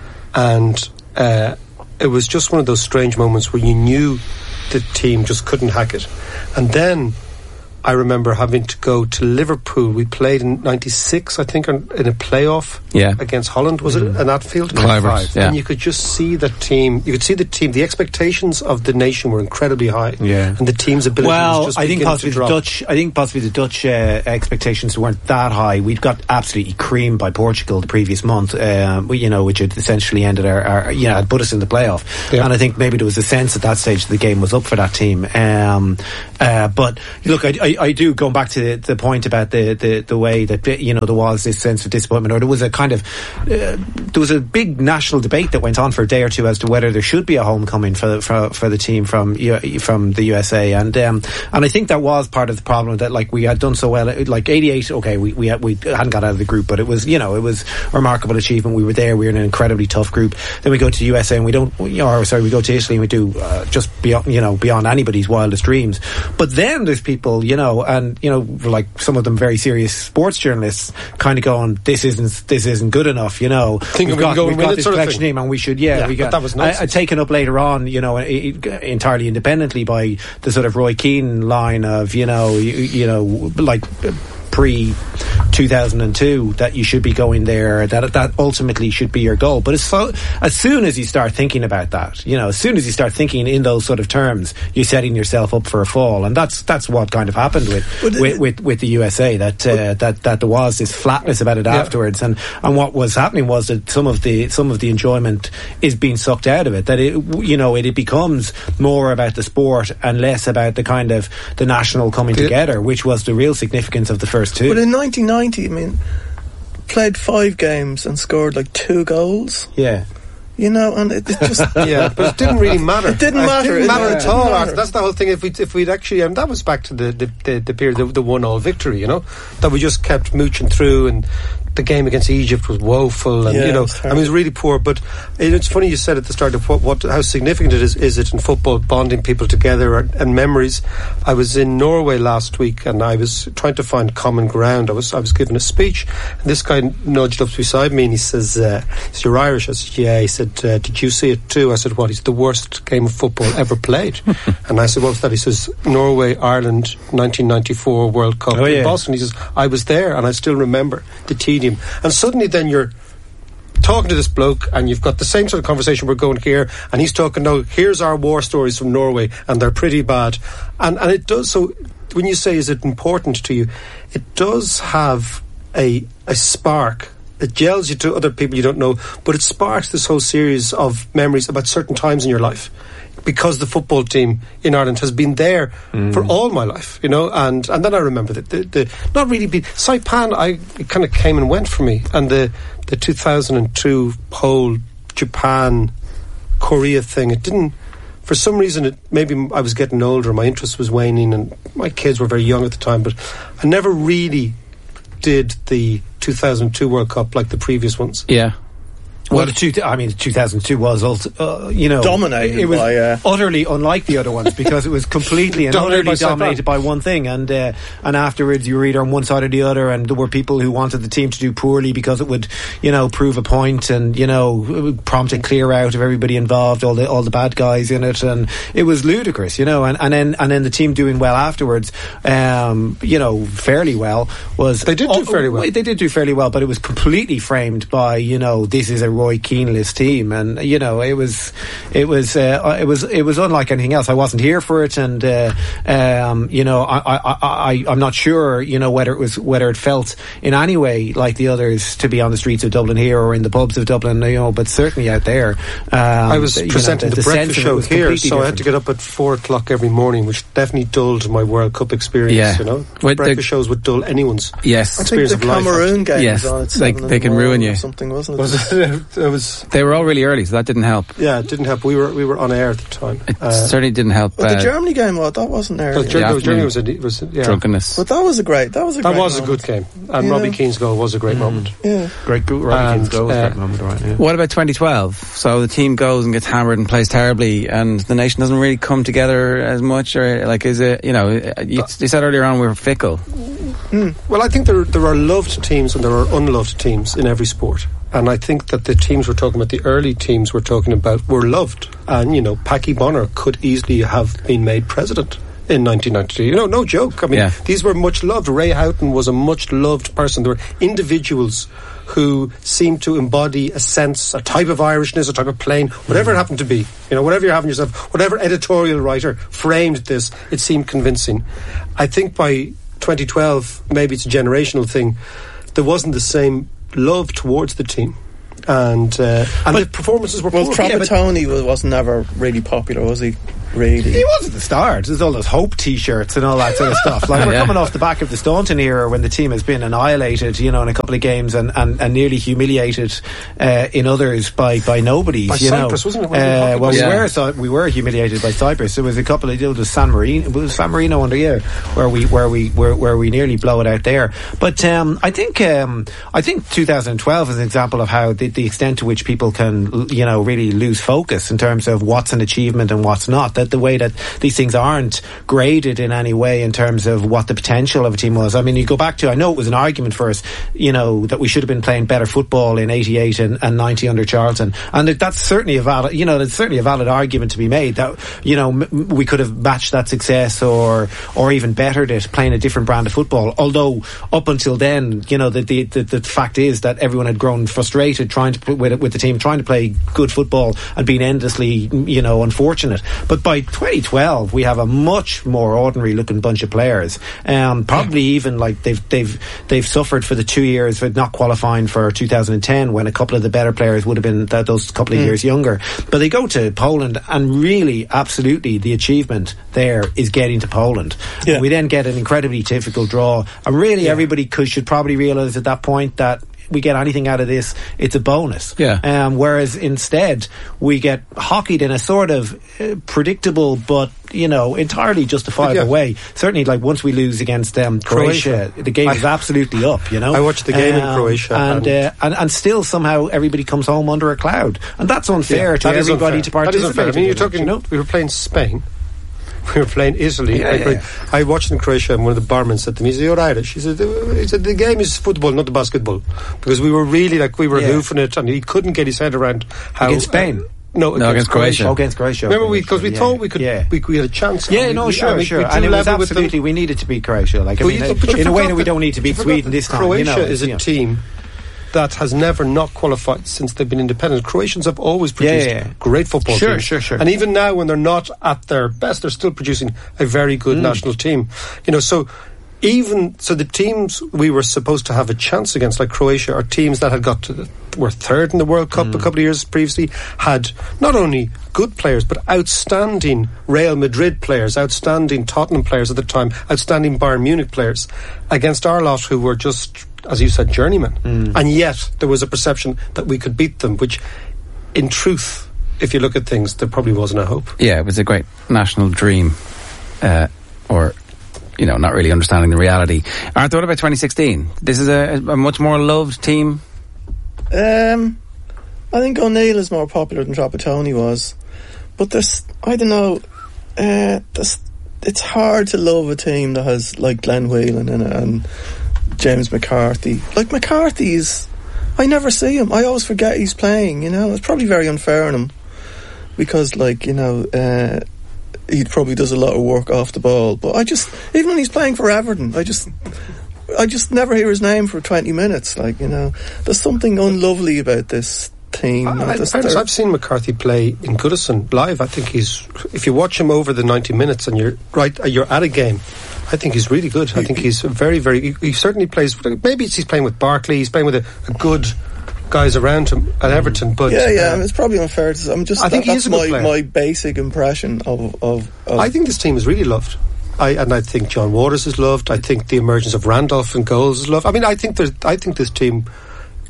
And uh, it was just one of those strange moments where you knew the team just couldn't hack it. And then I remember having to go to Liverpool. We played in ninety-six, I think, in a playoff yeah. against Holland. Was mm. it an Anfield? Clivers, yeah. And you could just see the team. You could see the team. The expectations of the nation were incredibly high. Yeah. And the team's ability well, was just I think possibly to the drop. Dutch. I think possibly the Dutch uh, expectations weren't that high. We'd got absolutely creamed by Portugal the previous month. Uh, you know, which had essentially ended our, our you know, had put us in the playoff. Yeah. And I think maybe there was a sense at that stage the game was up for that team. Um, uh, but look, I, I, I do going back to the, the point about the, the, the way that, you know, there was this sense of disappointment, or there was a kind of uh, there was a big national debate that went on for a day or two as to whether there should be a homecoming for for, for the team from from the U S A, and um, and I think that was part of the problem, that like we had done so well, like eighty-eight, okay, we we, had, we hadn't got out of the group, but it was, you know, it was a remarkable achievement. We were there, we were in an incredibly tough group. Then we go to the U S A and we don't, or sorry, we go to Italy and we do uh, just beyond, you know, beyond anybody's wildest dreams. But then there's people, you know, and you know, like some of them very serious sports journalists kind of going, this isn't this isn't good enough, you know. Think we've we got, go we've got this collection team and we should, yeah, yeah we got that was nonsense. I, I taken up later on, you know, it, it, entirely independently by the sort of Roy Keane line of, you know, you, you know, like pre two thousand two, that you should be going there, that that ultimately should be your goal. But as, so, as soon as you start thinking about that, you know, as soon as you start thinking in those sort of terms, you're setting yourself up for a fall, and that's that's what kind of happened with with, with, with the U S A, that uh, that that there was this flatness about it yeah. afterwards, and and what was happening was that some of the some of the enjoyment is being sucked out of it, that it, you know, it, it becomes more about the sport and less about the kind of the national coming yeah. together, which was the real significance of the first two. But in nineteen ninety, I mean, played five games and scored like two goals. Yeah. You know, and it, it just yeah, but it didn't really matter. It didn't matter. It didn't matter yeah. at all. Matter. That's the whole thing. If we if we'd actually, and that was back to the the, the, the period, the, the one all victory. You know, that we just kept mooching through, and the game against Egypt was woeful, and yeah, you know, I mean, it was really poor. But it's funny you said at the start of what, what how significant it is is it in football, bonding people together and, and memories. I was in Norway last week, and I was trying to find common ground. I was I was giving a speech, and this guy nudged up beside me, and he says, uh, "So you're Irish?" I said, "Yeah." He said, uh, "Did you see it too?" I said, "What?" He said, "The worst game of football ever played." And I said, "What was that?" He says, "Norway Ireland nineteen ninety-four World Cup oh, in yeah. Boston." He says, "I was there, and I still remember the tedium." And suddenly then you're talking to this bloke and you've got the same sort of conversation we're going here, and he's talking, no, here's our war stories from Norway and they're pretty bad. And and it does, so when you say is it important to you, it does have a a spark. It gels you to other people you don't know, but it sparks this whole series of memories about certain times in your life, because the football team in Ireland has been there mm. for all my life, you know. And, and then I remember that the, the not really be Saipan, I it kind of came and went for me, and the the two thousand two whole Japan Korea thing, it didn't. For some reason, it maybe I was getting older, my interest was waning, and my kids were very young at the time. But I never really did the two thousand two World Cup like the previous ones. Yeah. Well, the two, I mean, two thousand two was also, uh, you know, dominated. It was by, uh, utterly unlike the other ones, because it was completely and dominated utterly by dominated by one thing, and uh, and afterwards you were either on one side or the other, and there were people who wanted the team to do poorly because it would, you know, prove a point, and you know, it would prompt a clear out of everybody involved, all the all the bad guys in it, and it was ludicrous, you know, and, and then and then the team doing well afterwards, um, you know, fairly well was they did do fairly well. They did do fairly well, but it was completely framed by, you know, this is a Roy Keane-less team, and you know, it was it was uh, it was it was unlike anything else. I wasn't here for it, and uh, um, you know, I, I, I I'm not sure, you know, whether it was whether it felt in any way like the others to be on the streets of Dublin here or in the pubs of Dublin, you know, but certainly out there. Um, I was presenting know, the, the, the breakfast show here, so different. I had to get up at four o'clock every morning, which definitely dulled my World Cup experience. Yeah. You know, Well, breakfast the- shows would dull anyone's Yes. I think experience the of life. Cameroon game Yes, was on at like, seven they in can the ruin morning you. or something, wasn't it? Was it? it was. They were all really early, so that didn't help. Yeah, it didn't help. We were we were on air at the time. It Uh, certainly didn't help. But the uh, Germany game, well, that wasn't there. Because Germany, The Germany afternoon. was a, was a, yeah. drunkenness. But that was a great. That was a. That great was a moment. good game, and Yeah. Robbie Keane's goal was a great moment. Yeah. Great goal, Robbie And, Keane's goal was a uh, great moment, right? Yeah. What about twenty twelve? So the team goes and gets hammered and plays terribly, and the nation doesn't really come together as much, or like, is it? You know, you, you said earlier on we were fickle. Mm. Well, I think there there are loved teams and there are unloved teams in every sport. And I think that the teams we're talking about, the early teams we're talking about, were loved. And, you know, Packy Bonner could easily have been made president in nineteen ninety-two. You know, no joke. I mean, Yeah. these were much loved. Ray Houghton was a much loved person. There were individuals who seemed to embody a sense, a type of Irishness, a type of playing, whatever it happened to be. You know, whatever you're having yourself, whatever editorial writer framed this, it seemed convincing. I think by twenty twelve, maybe it's a generational thing, there wasn't the same love towards the team, and uh, and the performances were Well, poor. Trapattoni was, was never really popular, was he? Really? He was at the start. There's all those Hope T-shirts and all that sort of stuff. Like, we're Yeah. coming off the back of the Staunton era when the team has been annihilated, you know, in a couple of games and, and, and nearly humiliated uh, in others by, by nobody. By you Cyprus, know. wasn't it, when we Uh, talked well, about- we Yeah. were so, we were humiliated by Cyprus. There was a couple of deals with San Marino. It was San Marino under year where we where we where, where we nearly blow it out there. But um, I think um, I think twenty twelve is an example of how the, the extent to which people can, you know, really lose focus in terms of what's an achievement and what's not. That the way that these things aren't graded in any way in terms of what the potential of a team was. I mean, you go back to, I know it was an argument for us, you know, that we should have been playing better football in eighty-eight and, and ninety under Charlton. And that, that's certainly a valid, you know, that's certainly a valid argument to be made that, you know, m- we could have matched that success or, or even bettered it playing a different brand of football. Although up until then, you know, the, the, the, the fact is that everyone had grown frustrated trying to put with, with the team, trying to play good football and being endlessly, you know, unfortunate. But by twenty twelve, we have a much more ordinary looking bunch of players. Um, probably even like they've they've they've suffered for the two years of not qualifying for two thousand ten when a couple of the better players would have been th- those couple of mm. years younger. But they go to Poland and really, absolutely, the achievement there is getting to Poland. Yeah. And we then get an incredibly difficult draw. And really, yeah. everybody could, should probably realise at that point that we get anything out of this, it's a bonus. Yeah. Um, whereas instead, we get hockeyed in a sort of uh, predictable but, you know, entirely justifiable yeah. way. Certainly, like, once we lose against um, Croatia, Croatia, the game I, is absolutely up, you know. I watched the game um, in Croatia. And, and, uh, and and still somehow everybody comes home under a cloud. And that's unfair yeah, to that everybody unfair. to participate. That is unfair. I mean, you're talking, you know? we were playing Spain. We were playing Italy. Yeah, I, yeah. I watched in Croatia, and one of the barmen said to me, he said, "You're Irish." He said, he said, "The game is football, not the basketball." Because we were really, like, we were yeah. hoofing it, and he couldn't get his head around how... Against Spain? Uh, no, no, against, against Croatia. Croatia. Oh, against Croatia. Remember, we because we yeah. thought we could, yeah. we, we had a chance. Yeah, we, no, we, sure, I mean, sure. we And it was level with them. absolutely, we needed to beat Croatia. Like, I But mean, you- uh, but you in a way forgot that we that- don't need to beat you forgot Sweden that this time. Croatia you know, is a you know. team that has never not qualified since they've been independent. Croatians have always produced Yeah, yeah, yeah. great football Sure, teams. sure, sure. And even now, when they're not at their best, they're still producing a very good Mm. national team. You know, so even so, the teams we were supposed to have a chance against, like Croatia, are teams that had got to the, were third in the World Cup mm. a couple of years previously, had not only good players but outstanding Real Madrid players, outstanding Tottenham players at the time, outstanding Bayern Munich players, against our lot, who were just, as you said, journeymen. Mm. And yet there was a perception that we could beat them, which, in truth, if you look at things, there probably wasn't a hope. Yeah, it was a great national dream, uh, or, you know, not really understanding the reality. Arthur, what about twenty sixteen? This is a, a much more loved team. Um, I think O'Neill is more popular than Trapattoni was, but there's, I don't know, uh, there's, it's hard to love a team that has like Glenn Whelan in it and James McCarthy. Like, McCarthy is, I never see him. I always forget he's playing. You know, it's probably very unfair on him because, like, you know, uh, he probably does a lot of work off the ball. But I just, even when he's playing for Everton, I just. I just never hear his name for twenty minutes. Like, you know, there's something unlovely about this team. I, I, Just fairness, I've seen McCarthy play in Goodison live. I think he's, if you watch him over the ninety minutes and you're right, you're at a game, I think he's really good. I think he's very, very, he, he certainly plays, maybe it's he's playing with Barkley, he's playing with a, a good guys around him at Everton, but yeah, yeah, uh, it's probably unfair to say. I'm just, I think that, he that's is a good my, player. my basic impression of, of, of I think this team is really loved. I, and I think John Waters is loved. I think the emergence of Randolph in goals is loved. I mean, I think there's, I think this team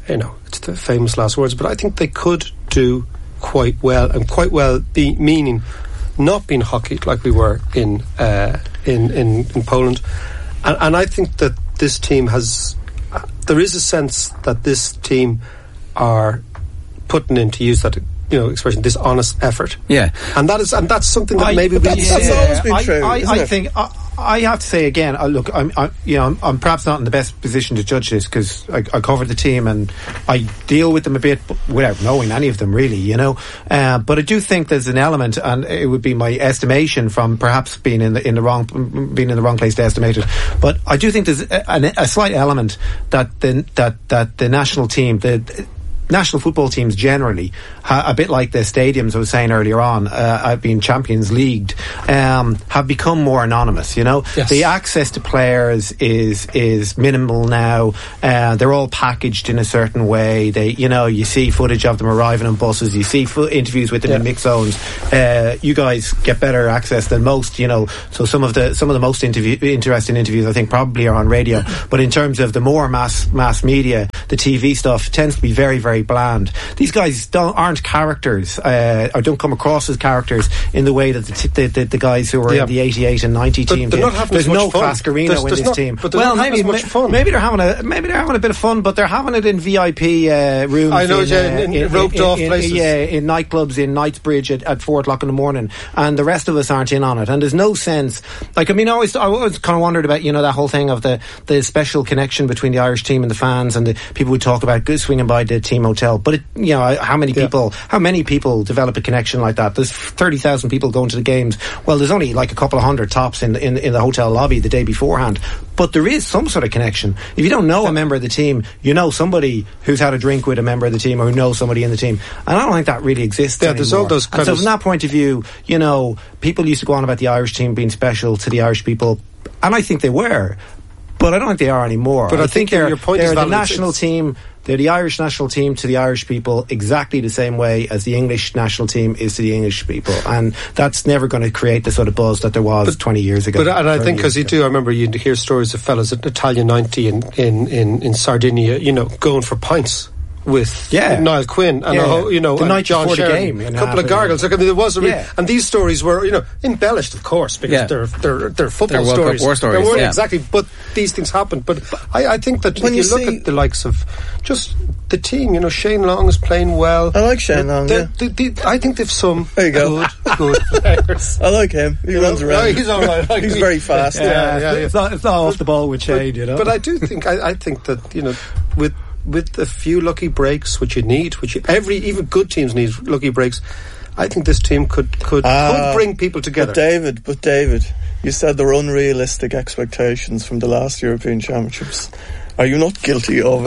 you know, it's the famous last words, but I think they could do quite well, and quite well be meaning not being hockey like we were in uh, in, in in Poland, and, and I think that this team has. Uh, there is a sense that this team are putting in, to use that, you know, expression, this honest effort. Yeah, and that is, and that's something that I, maybe we. That's, that's always been I, true. I, isn't I it? think. I, I have to say again, uh, look, I'm, I, you know, I'm, I'm perhaps not in the best position to judge this because I, I cover the team and I deal with them a bit without knowing any of them really, you know. Uh, but I do think there's an element, and it would be my estimation from perhaps being in the in the wrong being in the wrong place to estimate it. But I do think there's a, a, a slight element that the that that the national team, the national football teams generally, ha- a bit like the stadiums I was saying earlier on, uh, have been Champions Leagued, um, have become more anonymous. You know, yes. The access to players is is minimal now. Uh, they're all packaged in a certain way. They, you know, you see footage of them arriving on buses. You see fo- interviews with them yeah. in mixed zones. Uh, you guys get better access than most. You know, so some of the some of the most interview, interesting interviews I think probably are on radio. But in terms of the more mass mass media, the T V stuff tends to be very very bland. These guys don't aren't characters, uh, or don't come across as characters in the way that the, t- the, the, the guys who were yeah. in the eighty-eight and ninety but team they're did. not having There's as much no fun. Cascarino There's- in there's this not- team. but they're Well, not having maybe as much fun. maybe they're having a maybe they're having a bit of fun, but they're having it in V I P uh, rooms. I know, in, yeah, uh, in- in roped off in, places. Yeah, in nightclubs in Knightsbridge at, at four o'clock in the morning, and the rest of us aren't in on it. And there's no sense. Like, I mean, I always I always kind of wondered about, you know, that whole thing of the the special connection between the Irish team and the fans, and the people who talk about go swinging by the team hotel. But it, you know, how many Yeah. people how many people develop a connection like that? There's thirty thousand people going to the games. Well, there's only like a couple of hundred tops in the, in, in the hotel lobby the day beforehand. But there is some sort of connection. If you don't know a member of the team, you know somebody who's had a drink with a member of the team, or who knows somebody in the team. And I don't think that really exists Yeah, anymore. there's all those and kind so of- from that point of view, you know, people used to go on about the Irish team being special to the Irish people, and I think they were. But I don't think they are anymore. But I think they're, your point they're is the valid. national It's- team. They're the Irish national team to the Irish people exactly the same way as the English national team is to the English people, and that's never going to create the sort of buzz that there was But- twenty years ago. But and I thirty think, years as you ago. do, I remember you hear stories of fellas at Italia ninety in, in, in, in Sardinia, you know, going for pints with Yeah. Niall Quinn and Yeah. a whole, you know, The and night John before the Sheridan, game, in a couple of half, gargles. Like, I mean, there was a re- Yeah. and these stories were, you know, embellished, of course, because Yeah. they're they're they're football They're World Cup stories. war stories, They weren't yeah. exactly, but these things happened. But I, I think that When if you, you look see- at the likes of just the team, you know, Shane Long is playing well. I like Shane Long, They're- yeah. they- they- I think they've some There you go. good, good players. I like him. He runs know, around. no, he's all right. Like, He's he- very fast. Yeah, yeah, yeah. It's not, it's not off the ball with Shane, you know. But I do think I, I think that, you know, with with a few lucky breaks, which you need, which you, every even good teams need lucky breaks. I think this team could could, Ah, could bring people together. But David, but David, you said there were unrealistic expectations from the last European Championships. Are you not guilty of uh,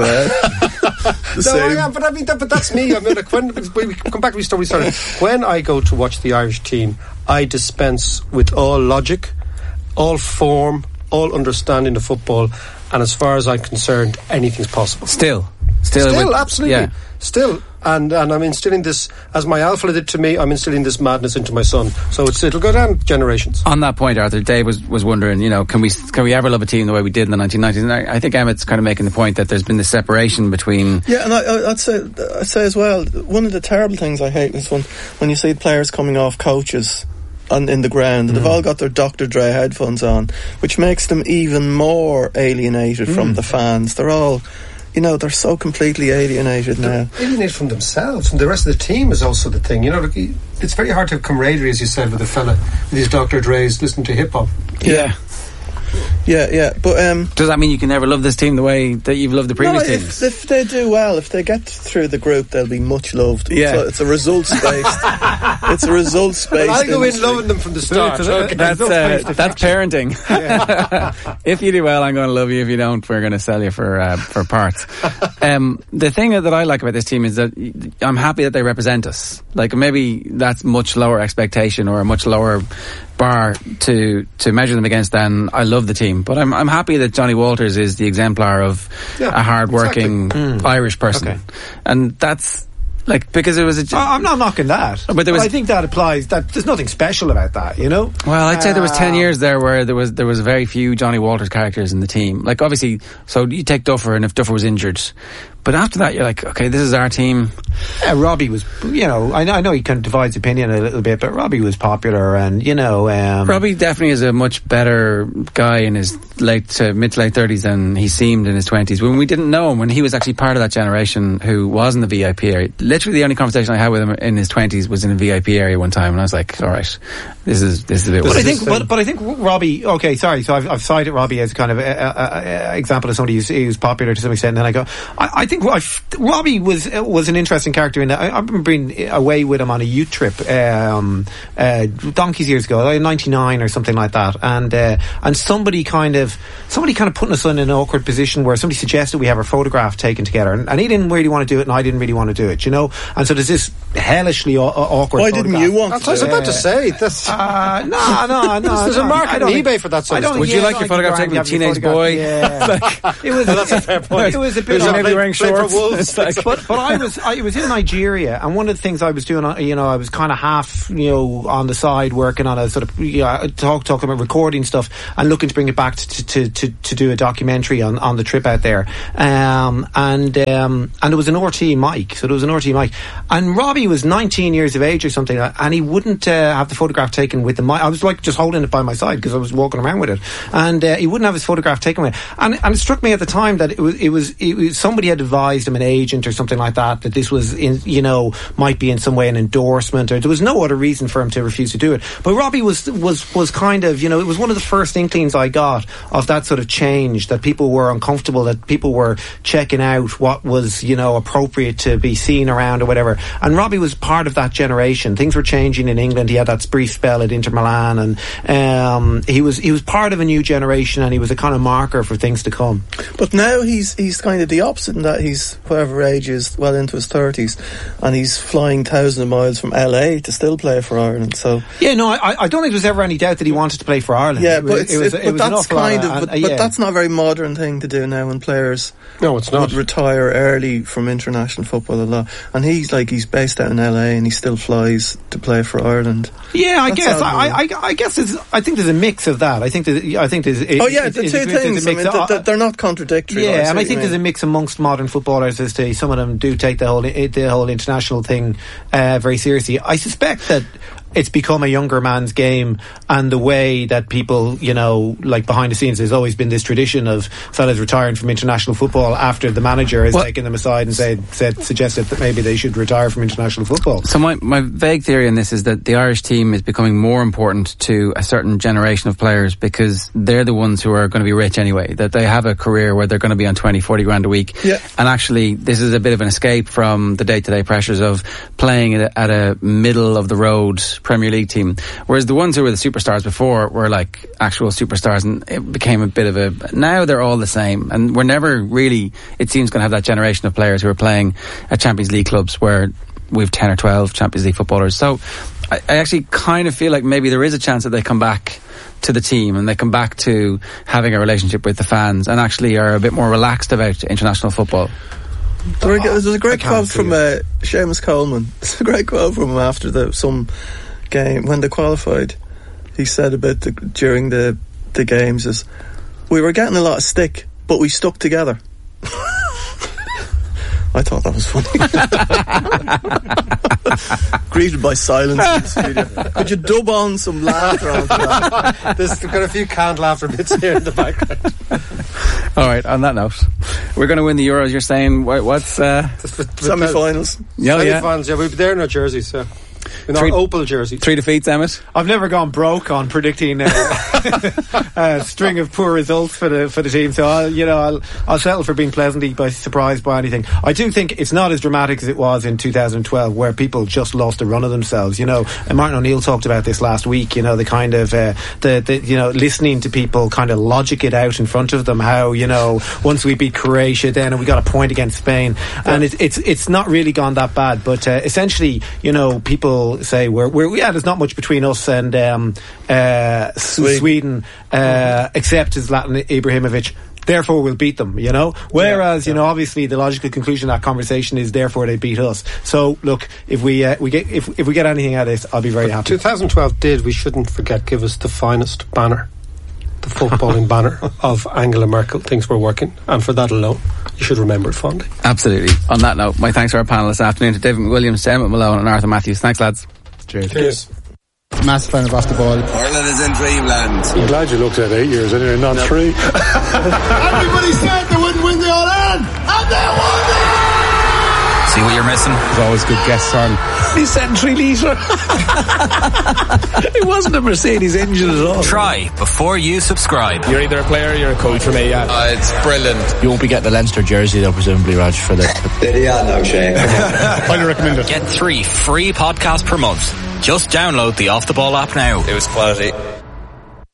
the No, same? I am, but I mean, that, but that's me. I mean, like, when we come back to the story we started, when I go to watch the Irish team, I dispense with all logic, all form, all understanding of football, and as far as I'm concerned, anything's possible. Still, still, Still, would- absolutely. Yeah. Still, and and I'm instilling this, as my alpha did to me, I'm instilling this madness into my son. So it's, it'll go down generations. On that point, Arthur, Dave was, was wondering, you know, can we can we ever love a team the way we did in the nineteen nineties? And I, I think Emmett's kind of making the point that there's been this separation between. Yeah, and I, I, I'd say I'd say as well, one of the terrible things I hate is when when you see players coming off coaches on in the ground, and they've all got their Doctor Dre headphones on, which makes them even more alienated from the fans. They're all, you know, they're so completely alienated now. Alienated from themselves, from the rest of the team is also the thing. You know, like, it's very hard to have camaraderie, as you said, with a fella with his Doctor Dre's listening to hip hop. Yeah, yeah, yeah. But um, Does that mean you can never love this team the way that you've loved the previous no, teams? if, if they do well, if they get through the group, they'll be much loved. Yeah. So it's a results based. It's a results based. But I go in loving them from the start. it's a- Okay. That's uh, that's parenting. If you do well, I'm going to love you. If you don't, we're going to sell you for uh, for parts. Um, the thing that I like about this team is that I'm happy that they represent us. Like, maybe that's much lower expectation or a much lower bar to to measure them against than I love the team. But I'm I'm happy that Johnny Walters is the exemplar of Yeah, a hard-working exactly. Irish person, Okay. and that's like because it was a. I- I'm not knocking that, But there was- I think that applies. That there's nothing special about that, you know. Well, I'd say there was ten Uh, years there where there was there was very few Johnny Walters characters in the team. Like, obviously, so you take Duffer, and if Duffer was injured, But after that, you're like, okay, this is our team. Yeah, Robbie was, you know, I know, I know he kind of divides opinion a little bit, but Robbie was popular, and you know, um, Robbie definitely is a much better guy in his late to mid to late thirties than he seemed in his twenties. When we didn't know him, when he was actually part of that generation who was in the V I P area. Literally, the only conversation I had with him in his twenties was in a V I P area one time, and I was like, all right, this is this is a bit. But I think, is, but, but I think Robbie. Okay, sorry. So I've, I've cited Robbie as kind of an example of somebody who's, who's popular to some extent. And then I go, I, I think I've, Robbie was was an interesting character in that. I, I remember being away with him on a youth trip, um, uh, donkeys years ago, like ninety-nine or something like that, and uh, and somebody kind of somebody kind of putting us in an awkward position where somebody suggested we have our photograph taken together, and, and he didn't really want to do it, and I didn't really want to do it, you know. And so there's this hellishly aw- awkward. Why photograph. didn't you want? I was about to say this. Uh, no, no, no. There's no, a market I on don't think- eBay for that sort I of don't- stuff. Would yeah, you I like don't your think photograph Grant taken with a have your teenage photograph. boy? Yeah. It was. That's a fair point. It was a bit. Who's of- that maybe play- wearing play for shorts. Wolves? It's like- but but I was I was in Nigeria, and one of the things I was doing, you know, I was kind of half, you know, on the side working on a sort of, you know, talk talking about recording stuff and looking to bring it back to to to, to do a documentary on, on the trip out there. Um, and um, and there was an R T mic, so there was an R T mic, and Robbie was nineteen years of age or something, and he wouldn't uh, have the photograph taken with the mic. I was like just holding it by my side because I was walking around with it, and uh, he wouldn't have his photograph taken with it. And, and it struck me at the time that it was it was, it was somebody had advised him, an agent or something like that, that this was in, you know, might be in some way an endorsement, or there was no other reason for him to refuse to do it. But Robbie was was was kind of, you know, it was one of the first inklings I got of that sort of change, that people were uncomfortable, that people were checking out what was, you know, appropriate to be seen around or whatever. And Robbie was part of that generation. Things were changing in England. He had that brief spell at Inter Milan, and um, he was he was part of a new generation, and he was a kind of marker for things to come. But now he's he's kind of the opposite in that he's whatever age is, well into his thirties, and he's flying thousands of miles from L A to still play for Ireland. So yeah, no, I, I don't think there was ever any doubt that he wanted to play for Ireland. yeah, It but was- it's, it was, it, it but was an that's awful lot kind of, of- but, and, uh, but yeah. that's not a very modern thing to do now when players No, it's not. would retire early from international football a lot. And he's like he's based out in L A and he still flies to play for Ireland. Yeah, I That's guess. how I, it I, I guess. There's, I think there's a mix of that. I think. There's, I think there's. It, Oh yeah, it, the it, two there's a things. I mix mean, of- they're, they're not contradictory. Yeah, like, and I see think what there's you a mean. mix amongst modern footballers as to some of them do take the whole the whole international thing uh, very seriously. I suspect that it's become a younger man's game, and the way that people, you know, like behind the scenes, there's always been this tradition of fellas retiring from international football after the manager has Well, taken them aside and said, said suggested that maybe they should retire from international football. So my, my vague theory on this is that the Irish team is becoming more important to a certain generation of players because they're the ones who are going to be rich anyway, that they have a career where they're going to be on twenty, forty grand a week. Yeah. And actually this is a bit of an escape from the day-to-day pressures of playing at a, at a middle of the road Premier League team. Whereas the ones who were the superstars before were like actual superstars, and it became a bit of a, now they're all the same, and we're never really, it seems, going to have that generation of players who are playing at Champions League clubs where we've ten or twelve Champions League footballers. So I, I actually kind of feel like maybe there is a chance that they come back to the team and they come back to having a relationship with the fans and actually are a bit more relaxed about international football. There was a great I can't quote see from it. uh, Seamus Coleman. It's a great quote from him after the some game when they qualified. He said about the during the the games is we were getting a lot of stick, but we stuck together. I thought that was funny. Greeted by silence in the studio. Could you dub on some laughter onto that? There's got a few canned laughter bits here in the background. All right, on that note, we're going to win the Euros. You're saying what, what's uh, Semi-finals. yeah, yeah, Semi-finals, yeah. We'll be there in our jerseys, so. In Three- our Opal jerseys. three defeats, Emmett. I've never gone broke on predicting uh, a string of poor results for the for the team, so I'll you know I'll I'll settle for being pleasantly by surprised by anything. I do think it's not as dramatic as it was in two thousand twelve, where people just lost a run of themselves. You know, and Martin O'Neill talked about this last week. You know, the kind of uh, the the you know listening to people kind of logic it out in front of them. How you know once we beat Croatia, then we got a point against Spain, and it's it's it's not really gone that bad. But uh, essentially, you know, people say we're we're yeah, there's not much between us and um, uh, Sweden, Sweden uh, except Zlatan Ibrahimovic. Therefore, we'll beat them, you know? Whereas, yeah, yeah. you know, obviously the logical conclusion of that conversation is therefore they beat us. So, look, if we uh, we get if if we get anything out of this, I'll be very happy. twenty twelve did, we shouldn't forget, give us the finest banner the footballing banner of Angela Merkel thinks we're working, and for that alone you should remember it fondly. Absolutely. On that note, my thanks to our panel this afternoon, to David McWilliams, to Emmett Malone and Arthur Matthews. Thanks, lads. Cheers. Cheers. Massive fan of Off the Ball. Ireland is in dreamland. I'm glad you looked at eight years anyway, not no. three. Everybody said they wouldn't win the All-Ireland, and they won the See what you're missing? There's always good guests on. He said three litre. It wasn't a Mercedes engine at all. Try before you subscribe. You're either a player or you're a coach for me, yeah. Uh, it's brilliant. You won't be getting the Leinster jersey though, presumably, Raj, for the... Yeah, no, Shane. Highly recommend it. Get three free podcasts per month. Just download the Off the Ball app now. It was quality.